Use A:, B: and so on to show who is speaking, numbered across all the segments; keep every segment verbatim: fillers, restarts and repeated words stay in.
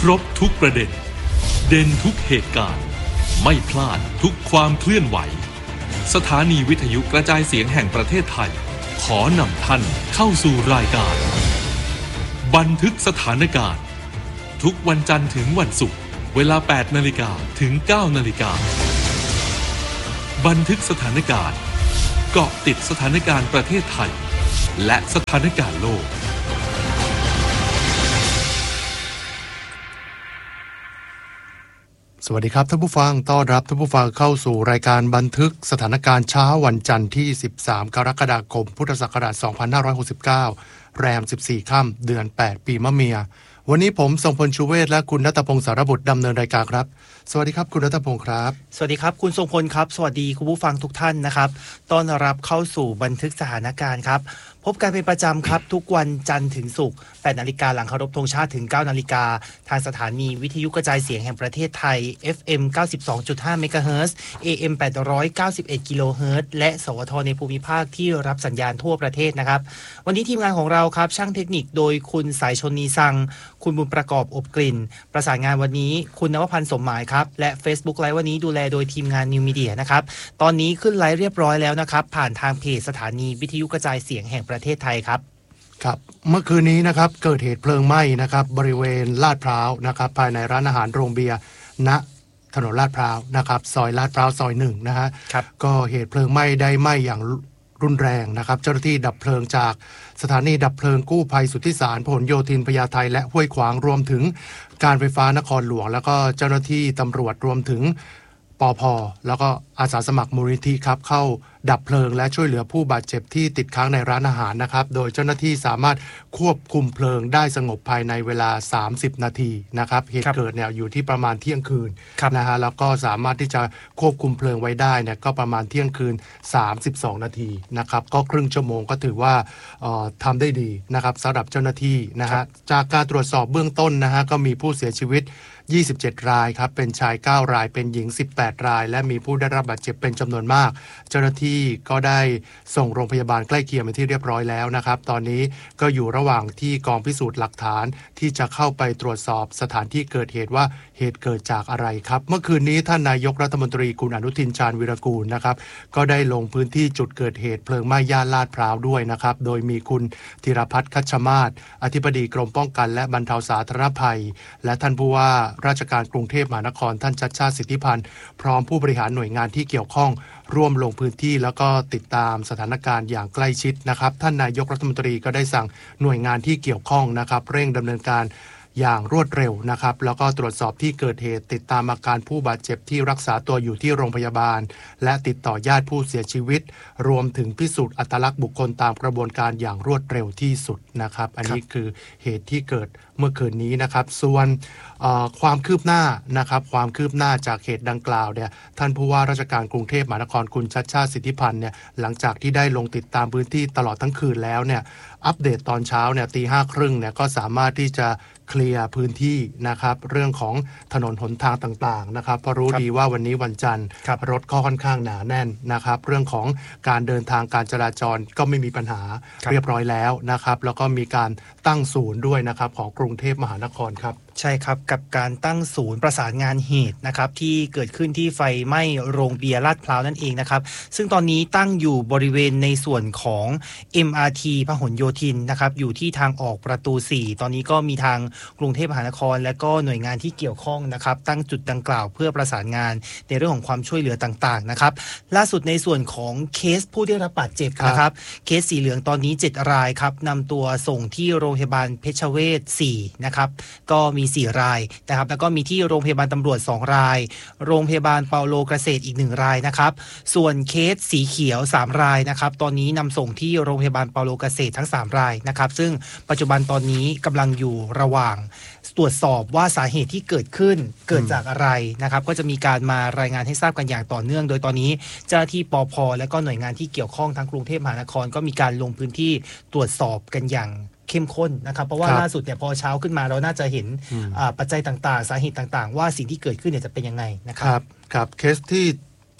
A: ครบทุกประเด็นเด่นทุกเหตุการณ์ไม่พลาดทุกความเคลื่อนไหวสถานีวิทยุกระจายเสียงแห่งประเทศไทยขอนำท่านเข้าสู่รายการบันทึกสถานการณ์ทุกวันจันทร์ถึงวันศุกร์เวลา แปดนาฬิกา ถึง เก้านาฬิกาบันทึกสถานการณ์เกาะติดสถานการณ์ประเทศไทยและสถานการณ์โลก
B: สวัสดีครับท่านผู้ฟังต้อนรับท่านผู้ฟังเข้าสู่รายการบันทึกสถานการณ์เช้าวันจันทร์ที่สิบสามกรกฎาคมพุทธศักราชสองพันห้าร้อยหกสิบเก้าแรมสิบสี่ค่ำเดือนแปดปีมะเมียวันนี้ผมทรงพลชูเวศและคุณณัฐพงศ์สารบุตรดำเนินรายการครับสวัสดีครับคุณณัฐพงศ์ครับ
C: สวัสดีครับคุณทรงพลครับสวัสดีคุณผู้ฟังทุกท่านนะครับต้อนรับเข้าสู่บันทึกสถานการณ์ครับพบกันเป็นประจำครับทุกวันจันทร์ถึงศุกร์ แปดนาฬิกาหลังเคารพธงชาติถึง เก้านาฬิกาทางสถานีวิทยุกระจายเสียงแห่งประเทศไทย เอฟ เอ็ม เก้าสิบสองจุดห้า เมกะเฮิรตซ์ เอ เอ็ม แปดร้อยเก้าสิบเอ็ด กิโลเฮิรตซ์และสวทในภูมิภาคที่รับสัญญาณทั่วประเทศนะครับวันนี้ทีมงานของเราครับช่างเทคนิคโดยคุณสายชนนีซังคุณบุญประกอบอบกลิ่นประสานงานวันนี้คุณนวพันธ์สมหมายครับและ Facebook ไลฟ์วันนี้ดูแลโดยทีมงาน New Media นะครับตอนนี้ขึ้นไลฟ์เรียบร้อยแล้วนะครับผ่านทางเพจสถานีวิทยุกระจายเสียงแห่งประเทศไทยครับ
B: ครับเมื่อคืนนี้นะครับเกิดเหตุเพลิงไหม้นะครับบริเวณลาดพร้าวนะครับภายในร้านอาหารโรงเบียร์ณถนนลาดพร้าวนะครับซอยลาดพร้าวซอยหนึ่งนะฮะก็เหตุเพลิงไหม้ได้ไหม้อย่างรุนแรงนะครับเจ้าหน้าที่ดับเพลิงจากสถานีดับเพลิงกู้ภัยสุทธิสารพหลโยธินพญาไทและห้วยขวางรวมถึงการไฟฟ้านครหลวงแล้วก็เจ้าหน้าที่ตำรวจรวมถึงปภ.แล้วก็อาสาสมัครมูลนิธิครับเข้าดับเพลิงและช่วยเหลือผู้บาดเจ็บที่ติดค้างในร้านอาหารนะครับโดยเจ้าหน้าที่สามารถควบคุมเพลิงได้สงบภายในเวลาสามสิบนาทีนะครับเหตุเกิดเนี่ยอยู่ที่ประมาณเที่ยงคืนนะฮะแล้วก็สามารถที่จะควบคุมเพลิงไว้ได้เนี่ยก็ประมาณเที่ยงคืนสามสิบสองนาทีนะครับก็ครึ่งชั่วโมงก็ถือว่าทำได้ดีนะครับสำหรับเจ้าหน้าที่นะฮะจากการตรวจสอบเบื้องต้นนะฮะก็มีผู้เสียชีวิตยี่สิบเจ็ดรายครับเป็นชายเก้ารายเป็นหญิงสิบแปดรายและมีผู้ได้รับบาดเจ็บเป็นจำนวนมากเจ้าหน้าที่ก็ได้ส่งโรงพยาบาลใกล้เคียงเป็นที่เรียบร้อยแล้วนะครับตอนนี้ก็อยู่ระหว่างที่กองพิสูจน์หลักฐานที่จะเข้าไปตรวจสอบสถานที่เกิดเหตุว่าเหตุเกิดจากอะไรครับเมื่อคืนนี้ท่านนายกรัฐมนตรีคุณอนุทินชาญวีรกูลนะครับก็ได้ลงพื้นที่จุดเกิดเหตุเพลิงไหม้ย่านลาดพร้าวด้วยนะครับโดยมีคุณธีรพัฒน์คัชมาศอธิบดีกรมป้องกันและบรรเทาสาธารณภัยและท่านผู้ว่าราชการกรุงเทพมหานครท่านชัชชาติสิทธิพันธ์พร้อมผู้บริหารหน่วยงานที่เกี่ยวข้องร่วมลงพื้นที่แล้วก็ติดตามสถานการณ์อย่างใกล้ชิดนะครับท่านนายกรัฐมนตรีก็ได้สั่งหน่วยงานที่เกี่ยวข้องนะครับเร่งดำเนินการอย่างรวดเร็วนะครับแล้วก็ตรวจสอบที่เกิดเหตุติดตามอาการผู้บาดเจ็บที่รักษาตัวอยู่ที่โรงพยาบาลและติดต่อญาติผู้เสียชีวิตรวมถึงพิสูจน์อัตลักษณ์บุคคลตามกระบวนการอย่างรวดเร็วที่สุดนะครับอันนี้คือเหตุที่เกิดเมื่อคืนนี้นะครับส่วนความคืบหน้านะครับความคืบหน้าจากเหตุดังกล่าวเนี่ยท่านผู้ว่าราชการกรุงเทพมหานครคุณชัชชาติสิทธิพันธ์เนี่ยหลังจากที่ได้ลงติดตามพื้นที่ตลอดทั้งคืนแล้วเนี่ยอัปเดตตอนเช้าเนี่ยตีห้าครึ่งเนี่ยก็สามารถที่จะเคลียร์พื้นที่นะครับเรื่องของถนนหนทางต่างๆนะครับเพราะรู้ดีว่าวันนี้วันจันทร์รถก็ค่อนข้างหนาแน่นนะครับเรื่องของการเดินทางการจราจรก็ไม่มีปัญหาเรียบร้อยแล้วนะครับแล้วก็มีการตั้งศูนย์ด้วยนะครับของกรุงเทพมหานครครับ
C: ใช่ครับกับการตั้งศูนย์ประสานงานเหตุนะครับที่เกิดขึ้นที่ไฟไหม้โรงเบียร์ลาดพร้าวนั่นเองนะครับซึ่งตอนนี้ตั้งอยู่บริเวณในส่วนของ เอ็ม อาร์ ที พหลโยธินนะครับอยู่ที่ทางออกประตูสี่ตอนนี้ก็มีทางกรุงเทพมหานครและก็หน่วยงานที่เกี่ยวข้องนะครับตั้งจุดดังกล่าวเพื่อประสานงานในเรื่องของความช่วยเหลือต่างๆนะครับล่าสุดในส่วนของเคสผู้ได้รับบาดเจ็บนะครับเคสสีเหลืองตอนนี้เจ็ดรายครับนำตัวส่งที่โรงพยาบาลเพชรเวชสี่นะครับก็มีสี่รายนะครับแล้วก็มีที่โรงพยาบาลตำรวจสองรายโรงพยาบาลเปาโลเกษตรอีกหนึ่งรายนะครับส่วนเคสสีเขียวสามรายนะครับตอนนี้นำส่งที่โรงพยาบาลเปาโลเกษตรทั้งสามรายนะครับซึ่งปัจจุบันตอนนี้กำลังอยู่ระหว่างตรวจสอบว่าสาเหตุที่เกิดขึ้นเกิดจากอะไรนะครับก็จะมีการมารายงานให้ทราบกันอย่างต่อเนื่องโดยตอนนี้เจ้าหน้าที่ปภ.และก็หน่วยงานที่เกี่ยวข้องทั้งกรุงเทพมหานครก็มีการลงพื้นที่ตรวจสอบกันอย่างเข้มข้นนะครับเพราะว่าล่าสุดเนี่ยพอเช้าขึ้นมาเราน่าจะเห็นปัจจัยต่างๆสาเหตุต่างๆว่าสิ่งที่เกิดขึ้นเนี่ยจะเป็นยังไงนะครับ
B: ครับเคสที่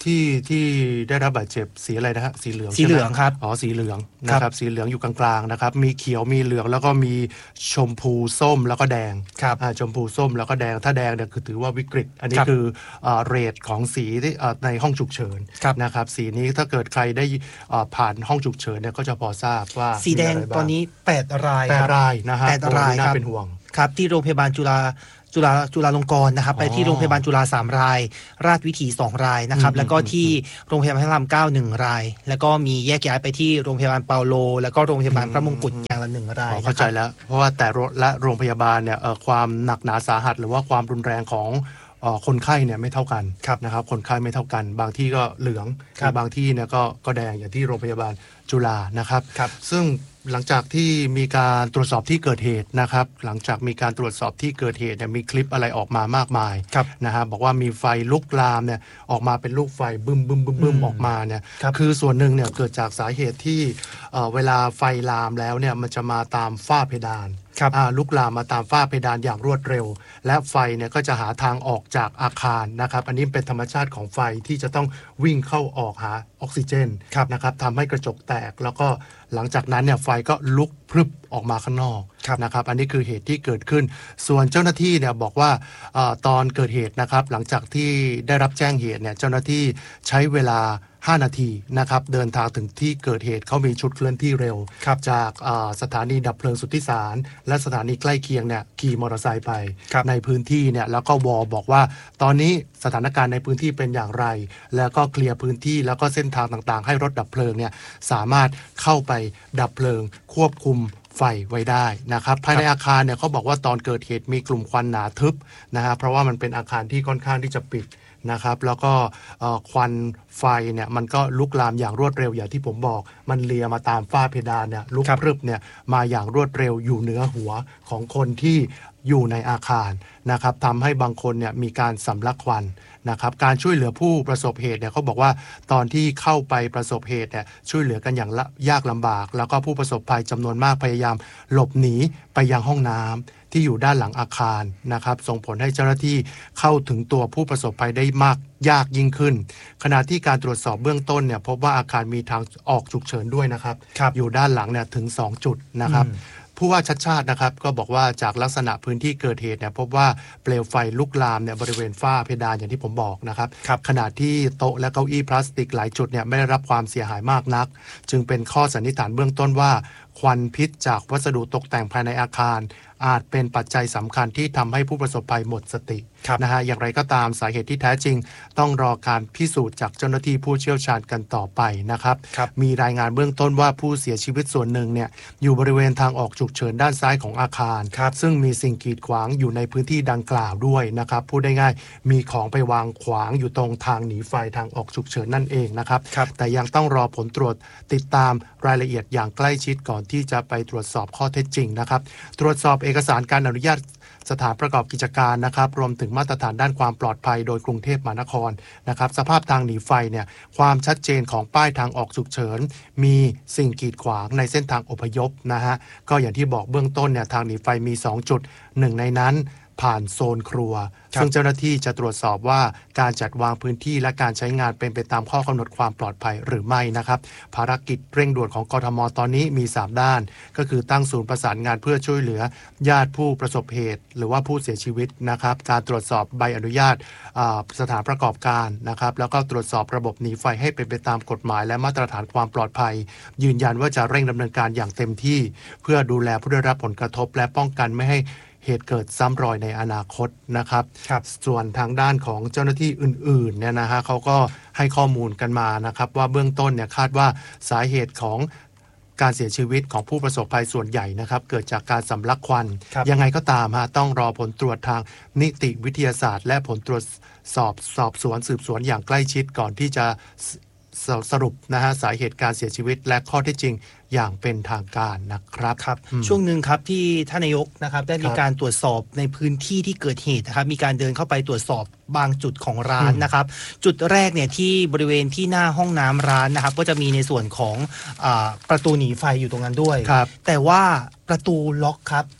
B: ที่ที่ได้รับบาดเจ็บสีอะไรนะฮะสีเหลือง
C: สีเหลืองครับ
B: อ๋อสีเหลืองนะครับสีเหลืองอยู่กลางๆนะครับมีเขียวมีเหลืองแล้วก็มีชมพูส้มแล้วก็แดง
C: ครับ
B: ชมพูส้มแล้วก็แดงถ้าแดงเนี่ยคือถือว่าวิกฤตอันนี้คือเรทของสีในห้องฉุกเฉินนะครับสีนี้ถ้าเกิดใครได้ผ่านห้องฉุกเฉินเนี่ยก็จะพอทราบว่า
C: สีแดงตอนนี้แปดราย
B: แปดรายนะฮะ
C: แปดราย
B: น่าเป็นห่วง
C: ครับที่โรงพยาบาลจุฬาจุฬาจุฬาลงกรณ์นะครับไปที่โรงพยาบาลจุฬาสามรายราชวิถีสองรายนะครับแล้วก็ที่โรงพยาบาลพระรามเก้าหนึ่งรายแล้วก็มีแยกย้ายไปที่โรงพยาบาลเปาโลแล้วก็โรงพยาบาลพระมงกุฎอย่างละหนึ่งราย
B: เข้าใจแล้วเพราะว่าแต่ละโรงพยาบาลเนี่ยความหนักหนาสาหัสหรือว่าความรุนแรงของคนไข้เนี่ยไม่เท่ากันนะครับคนไข้ไม่เท่ากันบางที่ก็เหลืองบางที่เนี่ยก็ก็แดงอย่างที่โรงพยาบาลจุฬานะครับซึ่งหลังจากที่มีการตรวจสอบที่เกิดเหตุนะครับหลังจากมีการตรวจสอบที่เกิดเหตุเนี่ยมีคลิปอะไรออกมามากมายนะฮะบอกว่ามีไฟลุกลามเนี่ยออกมาเป็นลูกไฟบึ้มบึ้มบึ้มบึ้มออกมาเนี่ยคือส่วนหนึ่งเนี่ยเกิดจากสาเหตุที่เวลาไฟลามแล้วเนี่ยมันจะมาตามฝ้าเพดานลุกลามมาตามฝ้าเพดานอย่างรวดเร็วและไฟเนี่ยก็จะหาทางออกจากอาคารนะครับอันนี้เป็นธรรมชาติของไฟที่จะต้องวิ่งเข้าออกหาออกซิเจนนะครับทำให้กระจกแตกแล้วก็หลังจากนั้นเนี่ยไฟก็ลุกพรึบออกมาข้างนอกนะครับอันนี้คือเหตุที่เกิดขึ้นส่วนเจ้าหน้าที่เนี่ยบอกว่าตอนเกิดเหตุนะครับหลังจากที่ได้รับแจ้งเหตุเนี่ยเจ้าหน้าที่ใช้เวลาห้านาทีนะครับเดินทางถึงที่เกิดเหตุเขามีชุดเคลื่อนที่เร็วจากสถานีดับเพลิงสุทธิสารและสถานีใกล้เคียงเนี่ยขี่มอเตอร์ไซค์ไปในพื้นที่เนี่ยแล้วก็วอบอกว่าตอนนี้สถานการณ์ในพื้นที่เป็นอย่างไรแล้วก็เคลียร์พื้นที่แล้วก็เส้นทางต่างๆให้รถดับเพลิงเนี่ยสามารถเข้าไปดับเพลิงควบคุมไฟไว้ได้นะครับภายในอาคารเนี่ยเขาบอกว่าตอนเกิดเหตุมีกลุ่มควันหนาทึบนะฮะเพราะว่ามันเป็นอาคารที่ค่อนข้างที่จะปิดนะครับแล้วก็ควันไฟเนี่ยมันก็ลุกลามอย่างรวดเร็วอย่างที่ผมบอกมันเลียมาตามฝ้าเพดานเนี่ยลุกพรึบเนี่ยมาอย่างรวดเร็วอยู่เหนือหัวของคนที่อยู่ในอาคารนะครับทำให้บางคนเนี่ยมีการสำลักควันนะครับการช่วยเหลือผู้ประสบเหตุเนี่ยเขาบอกว่าตอนที่เข้าไปประสบเหตุเนี่ยช่วยเหลือกันอย่างยากลำบากแล้วก็ผู้ประสบภัยจำนวนมากพยายามหลบหนีไปยังห้องน้ำที่อยู่ด้านหลังอาคารนะครับส่งผลให้เจ้าหน้าที่เข้าถึงตัวผู้ประสบภัยได้มากยากยิ่งขึ้นขณะที่การตรวจสอบเบื้องต้นเนี่ยพบว่าอาคารมีทางออกฉุกเฉินด้วยนะครับอยู่ด้านหลังเนี่ยถึงสองจุดนะครับผู้ว่าชัดชาตินะครับก็บอกว่าจากลักษณะพื้นที่เกิดเหตุเนี่ยพบว่าเปลวไฟลุกลามเนี่ยบริเวณฝ้าเพดานอย่างที่ผมบอกนะครับขณะที่โต๊ะและเก้าอี้พลาสติกหลายจุดเนี่ยไม่ได้รับความเสียหายมากนักจึงเป็นข้อสันนิษฐานเบื้องต้นว่าควันพิษจากวัสดุตกแต่งภายในอาคารอาจเป็นปัจจัยสำคัญที่ทำให้ผู้ประสบภัยหมดสตินะฮะอย่างไรก็ตามสาเหตุที่แท้จริงต้องรอการพิสูจน์จากเจ้าหน้าที่ผู้เชี่ยวชาญกันต่อไปนะครับมีรายงานเบื้องต้นว่าผู้เสียชีวิตส่วนหนึ่งเนี่ยอยู่บริเวณทางออกฉุกเฉินด้านซ้ายของอาคารซึ่งมีสิ่งกีดขวางอยู่ในพื้นที่ดังกล่าวด้วยนะครับพูดได้ง่ายมีของไปวางขวางอยู่ตรงทางหนีไฟทางออกฉุกเฉินนั่นเองนะครับแต่ยังต้องรอผลตรวจติดตามรายละเอียดอย่างใกล้ชิดก่อนที่จะไปตรวจสอบข้อเท็จจริงนะครับตรวจสอบเอกสารการอนุญาตสถานประกอบกิจการนะครับรวมถึงมาตรฐานด้านความปลอดภัยโดยกรุงเทพมหานครนะครับสภาพทางหนีไฟเนี่ยความชัดเจนของป้ายทางออกฉุกเฉินมีสิ่งกีดขวางในเส้นทางอพยพนะฮะก็อย่างที่บอกเบื้องต้นเนี่ยทางหนีไฟมีสองจุดหนึ่งในนั้นผ่านโซนครัวซึ่งเจ้าหน้าที่จะตรวจสอบว่าการจัดวางพื้นที่และการใช้งานเป็นไปตามข้อกำหนดความปลอดภัยหรือไม่นะครับภารกิจเร่งด่วนของกทม.ตอนนี้มีสามด้านก็คือตั้งศูนย์ประสานงานเพื่อช่วยเหลือญาติผู้ประสบเหตุหรือว่าผู้เสียชีวิตนะครับการตรวจสอบใบอนุญาตสถานประกอบการนะครับแล้วก็ตรวจสอบระบบหนีไฟให้เป็นไปตามกฎหมายและมาตรฐานความปลอดภัยยืนยันว่าจะเร่งดำเนินการอย่างเต็มที่เพื่อดูแลผู้ได้รับผลกระทบและป้องกันไม่ให้เหตุเกิดซ้ำรอยในอนาคตนะครับส่วนทางด้านของเจ้าหน้าที่อื่นๆเนี่ยนะฮะเขาก็ให้ข้อมูลกันมานะครับว่าเบื้องต้นเนี่ยคาดว่าสาเหตุของการเสียชีวิตของผู้ประสบภัยส่วนใหญ่นะครับเกิดจากการสำลักควันยังไงก็ตามฮะต้องรอผลตรวจทางนิติวิทยาศาสตร์และผลตรวจสอบสอบสวนสืบสวนอย่างใกล้ชิดก่อนที่จะสรุปนะฮะสาเหตุการเสียชีวิตและข้อเท็จจริงอย่างเป็นทางการนะครับ
C: ครับช่วงหนึ่งครับที่ท่านนายกนะครับได้มีการตรวจสอบในพื้นที่ที่เกิดเหตุนะครับมีการเดินเข้าไปตรวจสอบบางจุดของร้านนะครับจุดแรกเนี่ยที่บริเวณที่หน้าห้องน้ำร้านนะครับก็จะมีในส่วนของอ่าประตูหนีไฟอยู่ตรงนั้นด้วยแต่ว่าประตูล็อกครับ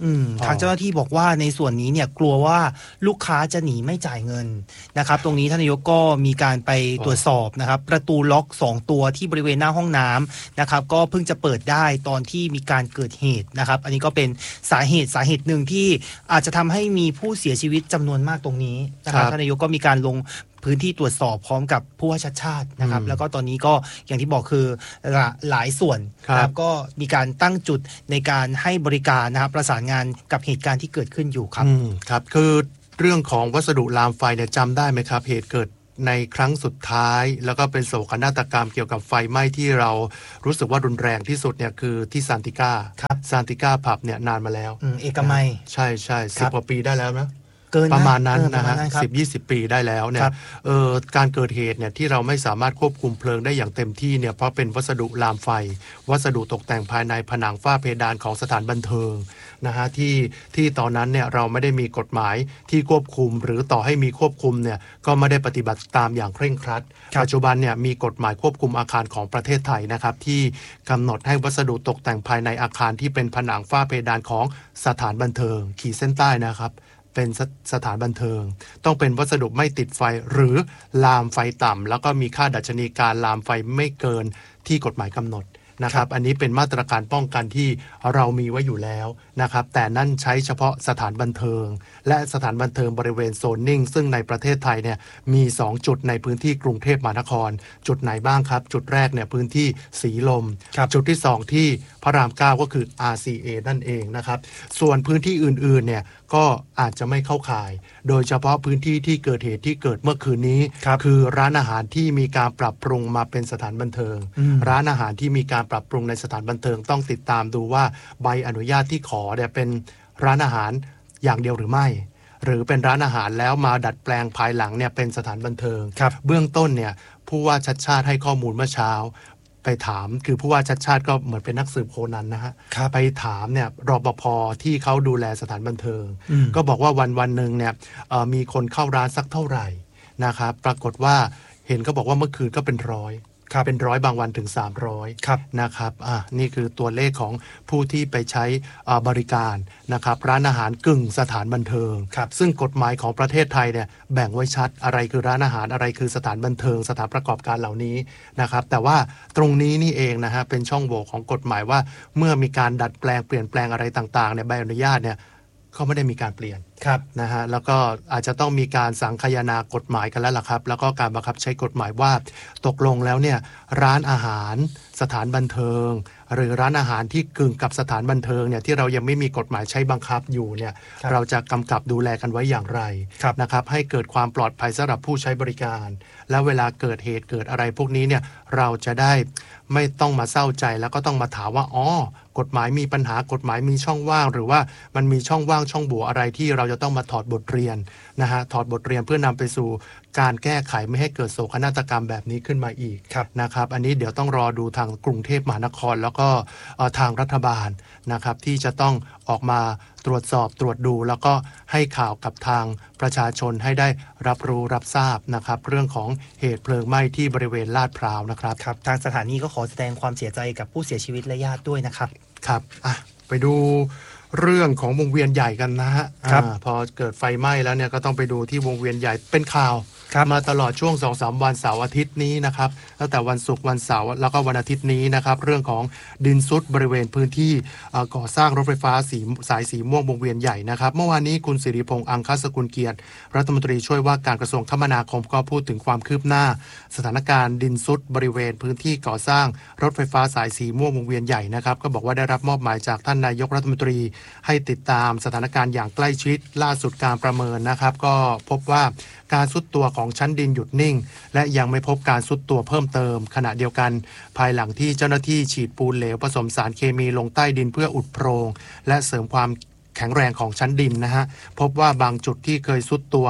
C: ทางเจ้าหน้าที่บอกว่าในส่วนนี้เนี่ยกลัวว่าลูกค้าจะหนีไม่จ่ายเงินนะครับตรงนี้ท่านนายกก็มีการไปตรวจสอบนะครับประตูล็อกสองตัวที่บริเวณหน้าห้องน้ำนะครับก็เพิ่งจะเปิดได้ตอนที่มีการเกิดเหตุนะครับอันนี้ก็เป็นสาเหตุสาเหตุหนึ่งที่อาจจะทำให้มีผู้เสียชีวิตจำนวนมากตรงนี้นะครับท่านนายกก็มีการลงพื้นที่ตรวจสอบพร้อมกับผู้ว่าชัดชาตินะครับแล้วก็ตอนนี้ก็อย่างที่บอกคือหลายส่วนนะครับก็มีการตั้งจุดในการให้บริการนะครับประสานงานกับเหตุการณ์ที่เกิดขึ้นอยู่ครับ
B: ครับคือเรื่องของวัสดุลามไฟเนี่ยจำได้ไหมครับเหตุเกิดในครั้งสุดท้ายแล้วก็เป็นโศกนาฏกรรมเกี่ยวกับไฟไหม้ที่เรารู้สึกว่ารุนแรงที่สุดเนี่ยคือที่ซานติก้าซานติก้าผับเนี่ยนานมาแล้ว
C: เอกมัย
B: ใช่ใช่สิบกว่าปีได้แล้วนะประมาณนั้นนะฮะสิบยี่สิบปีได้แล้วเนี่ยเออการเกิดเหตุเนี่ยที่เราไม่สามารถควบคุมเพลิงได้อย่างเต็มที่เนี่ยเพราะเป็นวัสดุลามไฟวัสดุตกแต่งภายในผนังฝ้าเพดานของสถานบันเทิงนะฮะที่ที่ตอนนั้นเนี่ยเราไม่ได้มีกฎหมายที่ควบคุมหรือต่อให้มีควบคุมเนี่ยก็ไม่ได้ปฏิบัติตามอย่างเคร่งครัดปัจจุบันเนี่ยมีกฎหมายควบคุมอาคารของประเทศไทยนะครับที่กำหนดให้วัสดุตกแต่งภายในอาคารที่เป็นผนังฝ้าเพดานของสถานบันเทิงขีดเส้นใต้นะครับเป็นส, สถานบันเทิงต้องเป็นวัสดุไม่ติดไฟหรือลามไฟต่ำแล้วก็มีค่าดัชนีการลามไฟไม่เกินที่กฎหมายกำหนดนะครับอันนี้เป็นมาตรการป้องกันที่เรามีไว้อยู่แล้วนะครับแต่นั่นใช้เฉพาะสถานบันเทิงและสถานบันเทิงบริเวณโซนนิ่งซึ่งในประเทศไทยเนี่ยมีสองจุดในพื้นที่กรุงเทพมหานครจุดไหนบ้างครับจุดแรกเนี่ยพื้นที่สีลมจุดที่สองที่พระรามเก้าก็คือ อาร์ ซี เอ นั่นเองนะครับส่วนพื้นที่อื่นๆเนี่ยก็อาจจะไม่เข้าข่ายโดยเฉพาะพื้นที่ที่เกิดเหตุที่เกิดเมื่อคืนนี้ ค, คือร้านอาหารที่มีการปรับปรุงมาเป็นสถานบันเทิงร้านอาหารที่มีการปรับปรุงในสถานบันเทิงต้องติดตามดูว่าใบอนุญาตที่ขอเนี่ยเป็นร้านอาหารอย่างเดียวหรือไม่หรือเป็นร้านอาหารแล้วมาดัดแปลงภายหลังเนี่ยเป็นสถานบันเทิงเบื้องต้นเนี่ยผู้ว่าชัดชาติให้ข้อมูลเมื่อเช้าไปถามคือผู้ว่าชัดชาติก็เหมือนเป็นนักสืบโคนันนะฮะไปถามเนี่ยรปภ.ที่เขาดูแลสถานบันเทิงก็บอกว่าวันวันหนึ่งเนี่ยมีคนเข้าร้านสักเท่าไหร่นะครับปรากฏว่าเห็นเขาบอกว่าเมื่อคืนก็เป็นร้อยเป็นร้อยบางวันถึงสามร้อยนะครับอ่ะนี่คือตัวเลขของผู้ที่ไปใช้บริการนะครับร้านอาหารกึ่งสถานบันเทิงซึ่งกฎหมายของประเทศไทยเนี่ยแบ่งไว้ชัดอะไรคือร้านอาหารอะไรคือสถานบันเทิงสถานประกอบการเหล่านี้นะครับแต่ว่าตรงนี้นี่เองนะฮะเป็นช่องโหว่ของกฎหมายว่าเมื่อมีการดัดแปลงเปลี่ยนแปลงอะไรต่างๆในใบอนุญาตเนี่ยเขาไม่ได้มีการเปลี่ยนนะฮะแล้วก็อาจจะต้องมีการสังคายนากฎหมายกันแล้วล่ะครับแล้วก็การบังคับใช้กฎหมายว่าตกลงแล้วเนี่ยร้านอาหารสถานบันเทิงหรือร้านอาหารที่กึ่งกับสถานบันเทิงเนี่ยที่เรายังไม่มีกฎหมายใช้บังคับอยู่เนี่ยรเราจะกำกับดูแลกันไว้อย่างไรนะครับให้เกิดความปลอดภัยสำหรับผู้ใช้บริการและเวลาเกิดเหตุเกิดอะไรพวกนี้เนี่ยเราจะได้ไม่ต้องมาเศร้าใจแล้วก็ต้องมาถามว่าอ๋อกฎหมายมีปัญหากฎหมายมีช่องว่างหรือว่ามันมีช่องว่างช่องโหว่อะไรที่เราจะต้องมาถอดบทเรียนนะฮะถอดบทเรียนเพื่อนำไปสู่การแก้ไขไม่ให้เกิดโศกนาฏกรรมแบบนี้ขึ้นมาอีกนะครับอันนี้เดี๋ยวต้องรอดูทางกรุงเทพมหานครแล้วก็ทางรัฐบาลนะครับที่จะต้องออกมาตรวจสอบตรวจดูแล้วก็ให้ข่าวกับทางประชาชนให้ได้รับรู้รับทราบนะครับเรื่องของเหตุเพลิงไหม้ที่บริเวณลาดพร้าวนะครับ
C: ครับทางสถานีก็ขอแสดงความเสียใจกับผู้เสียชีวิตและญาติด้วยนะครับ
B: ครับอ่ะไปดูเรื่องของวงเวียนใหญ่กันนะฮะพอเกิดไฟไหม้แล้วเนี่ยก็ต้องไปดูที่วงเวียนใหญ่เป็นข่าวมาตลอดช่วง สองถึงสาม วันเสาร์อาทิตย์นี้นะครับตั้งแต่วันศุกร์วันเสาร์แล้วก็วันอาทิตย์นี้นะครับเรื่องของดินซุดบริเวณพื้นที่ก่อสร้างรถไฟฟ้าสีสายสีม่วงวงเวียนใหญ่นะครับเมื่อวานนี้คุณสิริพงษ์อังคสกุลเกียรติรัฐมนตรีช่วยว่าการกระทรวงคมนาคมก็พูดถึงความคืบหน้าสถานการณ์ดินซุดบริเวณพื้นที่ก่อสร้างรถไฟฟ้าสายสีม่วงวงเวียนใหญ่นะครับก็บอกว่าได้รับมอบหมายจากท่านนายกรัฐมนตรีให้ติดตามสถานการณ์อย่างใกล้ชิดล่าสุดการประเมินนะครับก็พบว่าการซุดตัวของชั้นดินหยุดนิ่งและยังไม่พบการซุดตัวเพิ่มเติมขณะเดียวกันภายหลังที่เจ้าหน้าที่ฉีดปูนเหลวผสมสารเคมีลงใต้ดินเพื่ออุดโพรงและเสริมความแข็งแรงของชั้นดินนะฮะพบว่าบางจุดที่เคยซุดตัว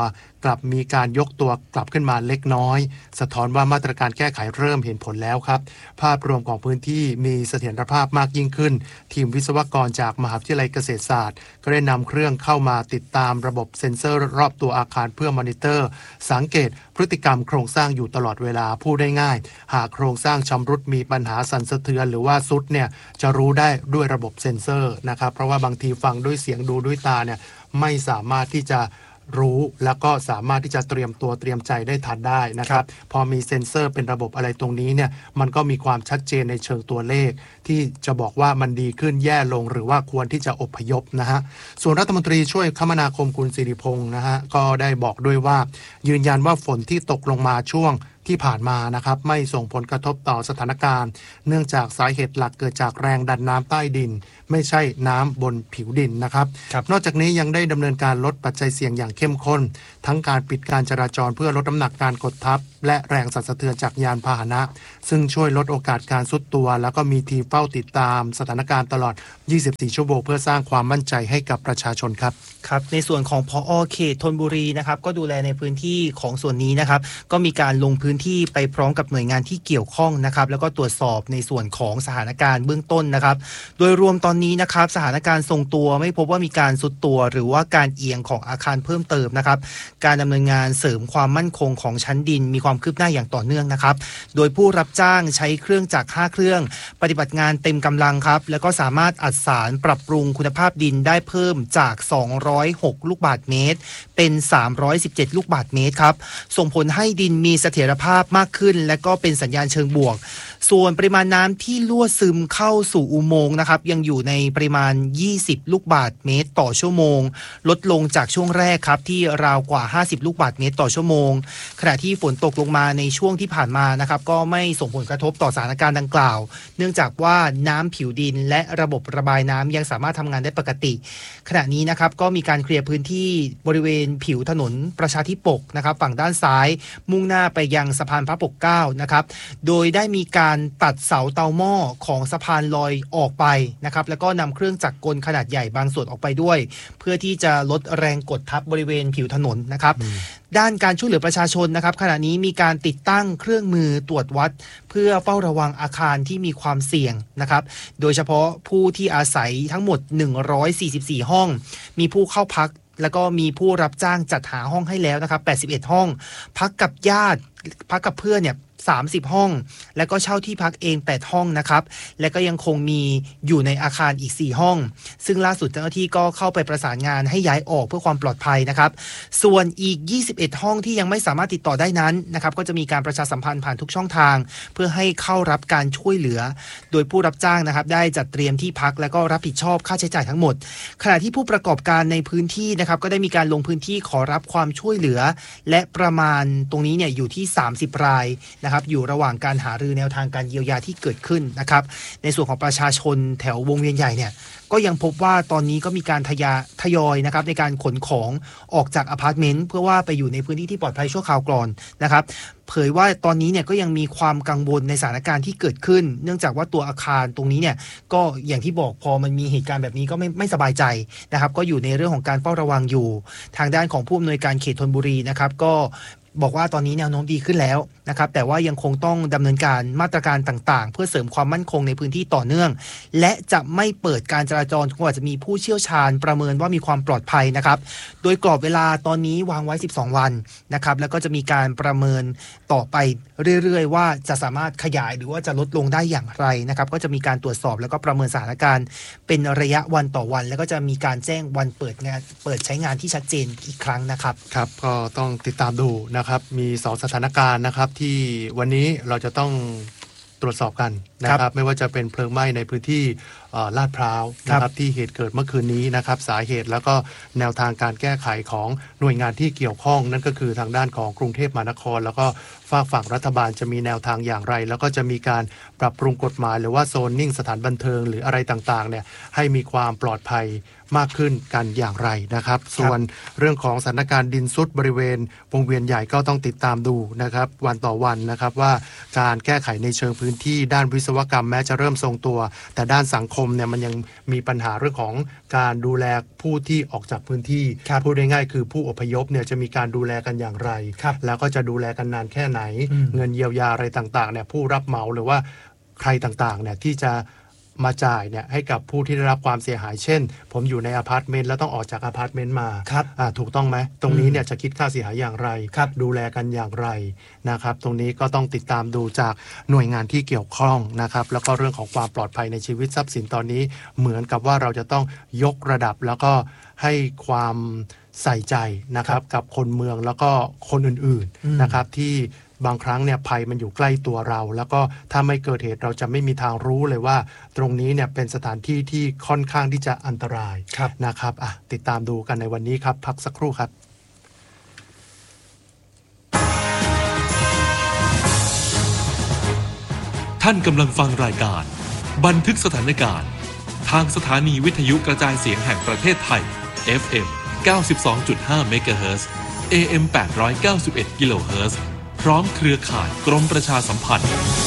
B: กลับมีการยกตัวกลับขึ้นมาเล็กน้อยสะท้อนว่ามาตรการแก้ไขเริ่มเห็นผลแล้วครับภาพรวมของพื้นที่มีเสถียรภาพมากยิ่งขึ้นทีมวิศวกรจากมหาวิทยาลัยเกษตรศาสตร์ก็ได้นำเครื่องเข้ามาติดตามระบบเซ็นเซอร์รอบตัวอาคารเพื่อมอนิเตอร์สังเกตพฤติกรรมโครงสร้างอยู่ตลอดเวลาพูดได้ง่ายหากโครงสร้างชำรุดมีปัญหาสั่นสะเทือนหรือว่าซุดเนี่ยจะรู้ได้ด้วยระบบเซ็นเซอร์นะครับเพราะว่าบางทีฟังด้วยเสียงดูด้วยตาเนี่ยไม่สามารถที่จะรู้แล้วก็สามารถที่จะเตรียมตัวเตรียมใจได้ทันได้นะครับพอมีเซ็นเซอร์เป็นระบบอะไรตรงนี้เนี่ยมันก็มีความชัดเจนในเชิงตัวเลขที่จะบอกว่ามันดีขึ้นแย่ลงหรือว่าควรที่จะอพยพนะฮะส่วนรัฐมนตรีช่วยคมนาคมคุณสิริพงษ์นะฮะก็ได้บอกด้วยว่ายืนยันว่าฝนที่ตกลงมาช่วงที่ผ่านมานะครับไม่ส่งผลกระทบต่อสถานการณ์เนื่องจากสาเหตุหลักเกิดจากแรงดันน้ำใต้ดินไม่ใช่น้ำบนผิวดินนะครับนอกจากนี้ยังได้ดำเนินการลดปัจจัยเสี่ยงอย่างเข้มข้นทั้งการปิดการจราจรเพื่อลดน้ำหนักการกดทับและแรงสั่นสะเทือนจากยานพาหนะซึ่งช่วยลดโอกาสการทรุดตัวแล้วก็มีทีมเฝ้าติดตามสถานการณ์ตลอดยี่สิบสี่ชั่วโมงเพื่อสร้างความมั่นใจให้กับประชาชนครับ
C: ครับในส่วนของผอ.เขตธนบุรีนะครับก็ดูแลในพื้นที่ของส่วนนี้นะครับก็มีการลงพื้นที่ไปพร้อมกับหน่วยงานที่เกี่ยวข้องนะครับแล้วก็ตรวจสอบในส่วนของสถานการณ์เบื้องต้นนะครับโดยรวมตอนนี้นะครับสถานการณ์ทรงตัวไม่พบว่ามีการทรุดตัวหรือว่าการเอียงของอาคารเพิ่มเติมนะครับการดำเนินงานเสริมความมั่นคงของชั้นดินมีความคืบหน้าอย่างต่อเนื่องนะครับโดยผู้รับจ้างใช้เครื่องจักรห้าเครื่องปฏิบัติงานเต็มกำลังครับแล้วก็สามารถอัดสารปรับปรุงคุณภาพดินได้เพิ่มจากสองร้อยหกลูกบาศก์เมตรเป็นสามร้อยสิบเจ็ดลูกบาศก์เมตรครับส่งผลให้ดินมีเสถียรภาพมากขึ้นและก็เป็นสัญญาณเชิงบวกส่วนปริมาณน้ำที่รั่วซึมเข้าสู่อุโมงค์นะครับยังอยู่ในปริมาณยี่สิบลูกบาศก์เมตรต่อชั่วโมงลดลงจากช่วงแรกครับที่ราวกว่าห้าสิบลูกบาศก์เมตรต่อชั่วโมงขณะที่ฝนตกลงมาในช่วงที่ผ่านมานะครับก็ไม่ส่งผลกระทบต่อสถานการณ์ดังกล่าวเนื่องจากว่าน้ำผิวดินและระบบระบายน้ำยังสามารถทำงานได้ปกติขณะนี้นะครับก็มีการเคลียร์พื้นที่บริเวณผิวถนนประชาธิปกนะครับฝั่งด้านซ้ายมุ่งหน้าไปยังสะพานพระปกเกล้านะครับโดยได้มีการตัดเสาเตาหม้อของสะพานลอยออกไปนะครับแล้วก็นำเครื่องจักรกลขนาดใหญ่บางส่วนออกไปด้วยเพื่อที่จะลดแรงกดทับบริเวณผิวถนนนะครับด้านการช่วยเหลือประชาชนนะครับขณะนี้มีการติดตั้งเครื่องมือตรวจวัดเพื่อเฝ้าระวังอาคารที่มีความเสี่ยงนะครับโดยเฉพาะผู้ที่อาศัยทั้งหมดหนึ่งร้อยสี่สิบสี่ห้องมีผู้เข้าพักแล้วก็มีผู้รับจ้างจัดหาห้องให้แล้วนะครับแปดสิบเอ็ดห้องพักกับญาติพักกับเพื่อนเนี่ยสามสิบห้องแล้วก็เช่าที่พักเองแปดห้องนะครับและก็ยังคงมีอยู่ในอาคารอีกสี่ห้องซึ่งล่าสุดเจ้าหน้าที่ก็เข้าไปประสานงานให้ย้ายออกเพื่อความปลอดภัยนะครับส่วนอีกยี่สิบเอ็ดห้องที่ยังไม่สามารถติดต่อได้นั้นนะครับก็จะมีการประชาสัมพันธ์ผ่านทุกช่องทางเพื่อให้เข้ารับการช่วยเหลือโดยผู้รับจ้างนะครับได้จัดเตรียมที่พักและก็รับผิดชอบค่าใช้จ่ายทั้งหมดขณะที่ผู้ประกอบการในพื้นที่นะครับก็ได้มีการลงพื้นที่ขอรับความช่วยเหลือและประมาณตรงนี้เนี่ยอยู่ที่สามสิบรายนะครับอยู่ระหว่างการหารือแนวทางการเยียวยาที่เกิดขึ้นนะครับในส่วนของประชาชนแถววงเวียนใหญ่เนี่ยก็ยังพบว่าตอนนี้ก็มีการทยาทยอยนะครับในการขนของออกจากอพาร์ตเมนต์เพื่อว่าไปอยู่ในพื้นที่ที่ปลอดภัยชั่วคราวก่อนนะครับเผยว่าตอนนี้เนี่ยก็ยังมีความกังวลในสถานการณ์ที่เกิดขึ้นเนื่องจากว่าตัวอาคารตรงนี้เนี่ยก็อย่างที่บอกพอมันมีเหตุการณ์แบบนี้ก็ไม่ไม่สบายใจนะครับก็อยู่ในเรื่องของการเฝ้าระวังอยู่ทางด้านของผู้อำนวยการเขตธนบุรีนะครับก็บอกว่าตอนนี้แนวโน้มดีขึ้นแล้วนะครับแต่ว่ายังคงต้องดำเนินการมาตรการต่างๆเพื่อเสริมความมั่นคงในพื้นที่ต่อเนื่องและจะไม่เปิดการจราจรจนกว่าจะมีผู้เชี่ยวชาญประเมินว่ามีความปลอดภัยนะครับโดยกรอบเวลาตอนนี้วางไว้สิบสองวันนะครับแล้วก็จะมีการประเมินต่อไปเรื่อยๆว่าจะสามารถขยายหรือว่าจะลดลงได้อย่างไรนะครับก็จะมีการตรวจสอบแล้วก็ประเมินสถานการณ์เป็นระยะวันต่อวันแล้วก็จะมีการแจ้งวันเปิดงานเปิดใช้งานที่ชัดเจนอีกครั้งนะครับ
B: ครับก็ต้องติดตามดูนะครับมีสองสถานการณ์นะครับที่วันนี้เราจะต้องตรวจสอบกันนะครับไม่ว่าจะเป็นเพลิงไหม้ในพื้นที่ลาดพร้าวนะครับที่เหตุเกิดเมื่อคืนนี้นะครับสาเหตุแล้วก็แนวทางการแก้ไขของหน่วยงานที่เกี่ยวข้องนั่นก็คือทางด้านของกรุงเทพมหานครแล้วก็ฝากฝั่งรัฐบาลจะมีแนวทางอย่างไรแล้วก็จะมีการปรับปรุงกฎหมายหรือว่าโซนนิ่งสถานบันเทิงหรืออะไรต่างๆเนี่ยให้มีความปลอดภัยมากขึ้นกันอย่างไรนะครับส่วนเรื่องของสถานการณ์ดินซุดบริเวณวงเวียนใหญ่ก็ต้องติดตามดูนะครับวันต่อวันนะครับว่าการแก้ไขในเชิงพื้นที่ด้านวิศวกรรมแม้จะเริ่มทรงตัวแต่ด้านสังคมมเนี่ยมันยังมีปัญหาเรื่องของการดูแลผู้ที่ออกจากพื้นที่พูดง่ายๆคือผู้อพยพเนี่ยจะมีการดูแลกันอย่างไรแล้วก็จะดูแลกันนานแค่ไหนเงินเยียวยาอะไรต่างๆเนี่ยผู้รับเหมาหรือว่าใครต่างๆเนี่ยที่จะมาจ่ายเนี่ยให้กับผู้ที่ได้รับความเสียหายเช่นผมอยู่ในอพาร์ตเมนต์แล้วต้องออกจากอพาร์ตเมนต์มาครับถูกต้องไหมตรงนี้เนี่ยจะคิดค่าเสียหายอย่างไรดูแลกันอย่างไรนะครับตรงนี้ก็ต้องติดตามดูจากหน่วยงานที่เกี่ยวข้องนะครับแล้วก็เรื่องของความปลอดภัยในชีวิตทรัพย์สินตอนนี้เหมือนกับว่าเราจะต้องยกระดับแล้วก็ให้ความใส่ใจนะครับกับคนเมืองแล้วก็คนอื่นๆนะครับที่บางครั้งเนี่ยภัยมันอยู่ใกล้ตัวเราแล้วก็ถ้าไม่เกิดเหตุเราจะไม่มีทางรู้เลยว่าตรงนี้เนี่ยเป็นสถานที่ที่ค่อนข้างที่จะอันตรายนะครับอ่ะติดตามดูกันในวันนี้ครับพักสักครู่ครับ
A: ท่านกำลังฟังรายการบันทึกสถานการณ์ทางสถานีวิทยุกระจายเสียงแห่งประเทศไทย เอฟ เอ็ม เก้าสิบสองจุดห้า เมกะเฮิรตซ์ เอ เอ็ม แปดร้อยเก้าสิบเอ็ด กิโลเฮิรตซ์พร้อมเครือข่ายกรมประชาสัมพันธ์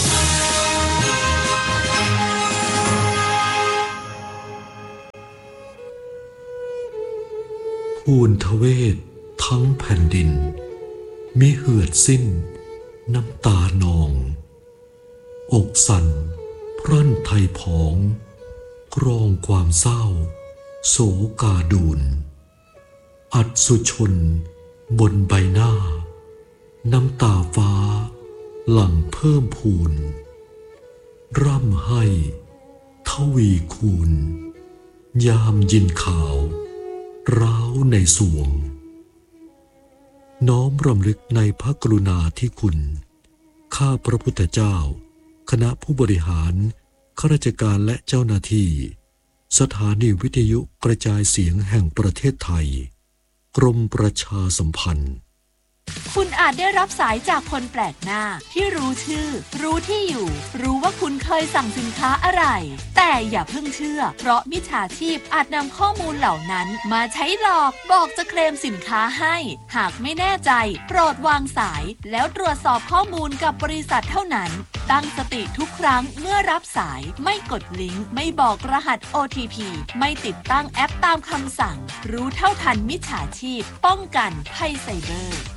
D: ภูนทเวศทั้งแผ่นดินมิเหือดสิ้นน้ำตานองอกสั่นพรั่นไทยผองกรองความเศร้าโศกาดูนอัศสุชนบนใบหน้าน้ำตาฟ้าหลั่งเพิ่มพูนร่ำให้ทวีคูณยามยินข่าวร้าวในสวงน้อมรำลึกในพระกรุณาธิคุณข้าพระพุทธเจ้าคณะผู้บริหารข้าราชการและเจ้าหน้าที่สถานีวิทยุกระจายเสียงแห่งประเทศไทยกรมประชาสัมพันธ์
E: คุณอาจได้รับสายจากคนแปลกหน้าที่รู้ชื่อรู้ที่อยู่รู้ว่าคุณเคยสั่งสินค้าอะไรแต่อย่าเพิ่งเชื่อเพราะมิจฉาชีพอาจนำข้อมูลเหล่านั้นมาใช้หลอกบอกจะเคลมสินค้าให้หากไม่แน่ใจโปรดวางสายแล้วตรวจสอบข้อมูลกับบริษัทเท่านั้นตั้งสติทุกครั้งเมื่อรับสายไม่กดลิงก์ไม่บอกรหัส โอ ที พี ไม่ติดตั้งแอปตามคำสั่งรู้เท่าทันมิจฉาชีพป้องกันภัยไซเบอร์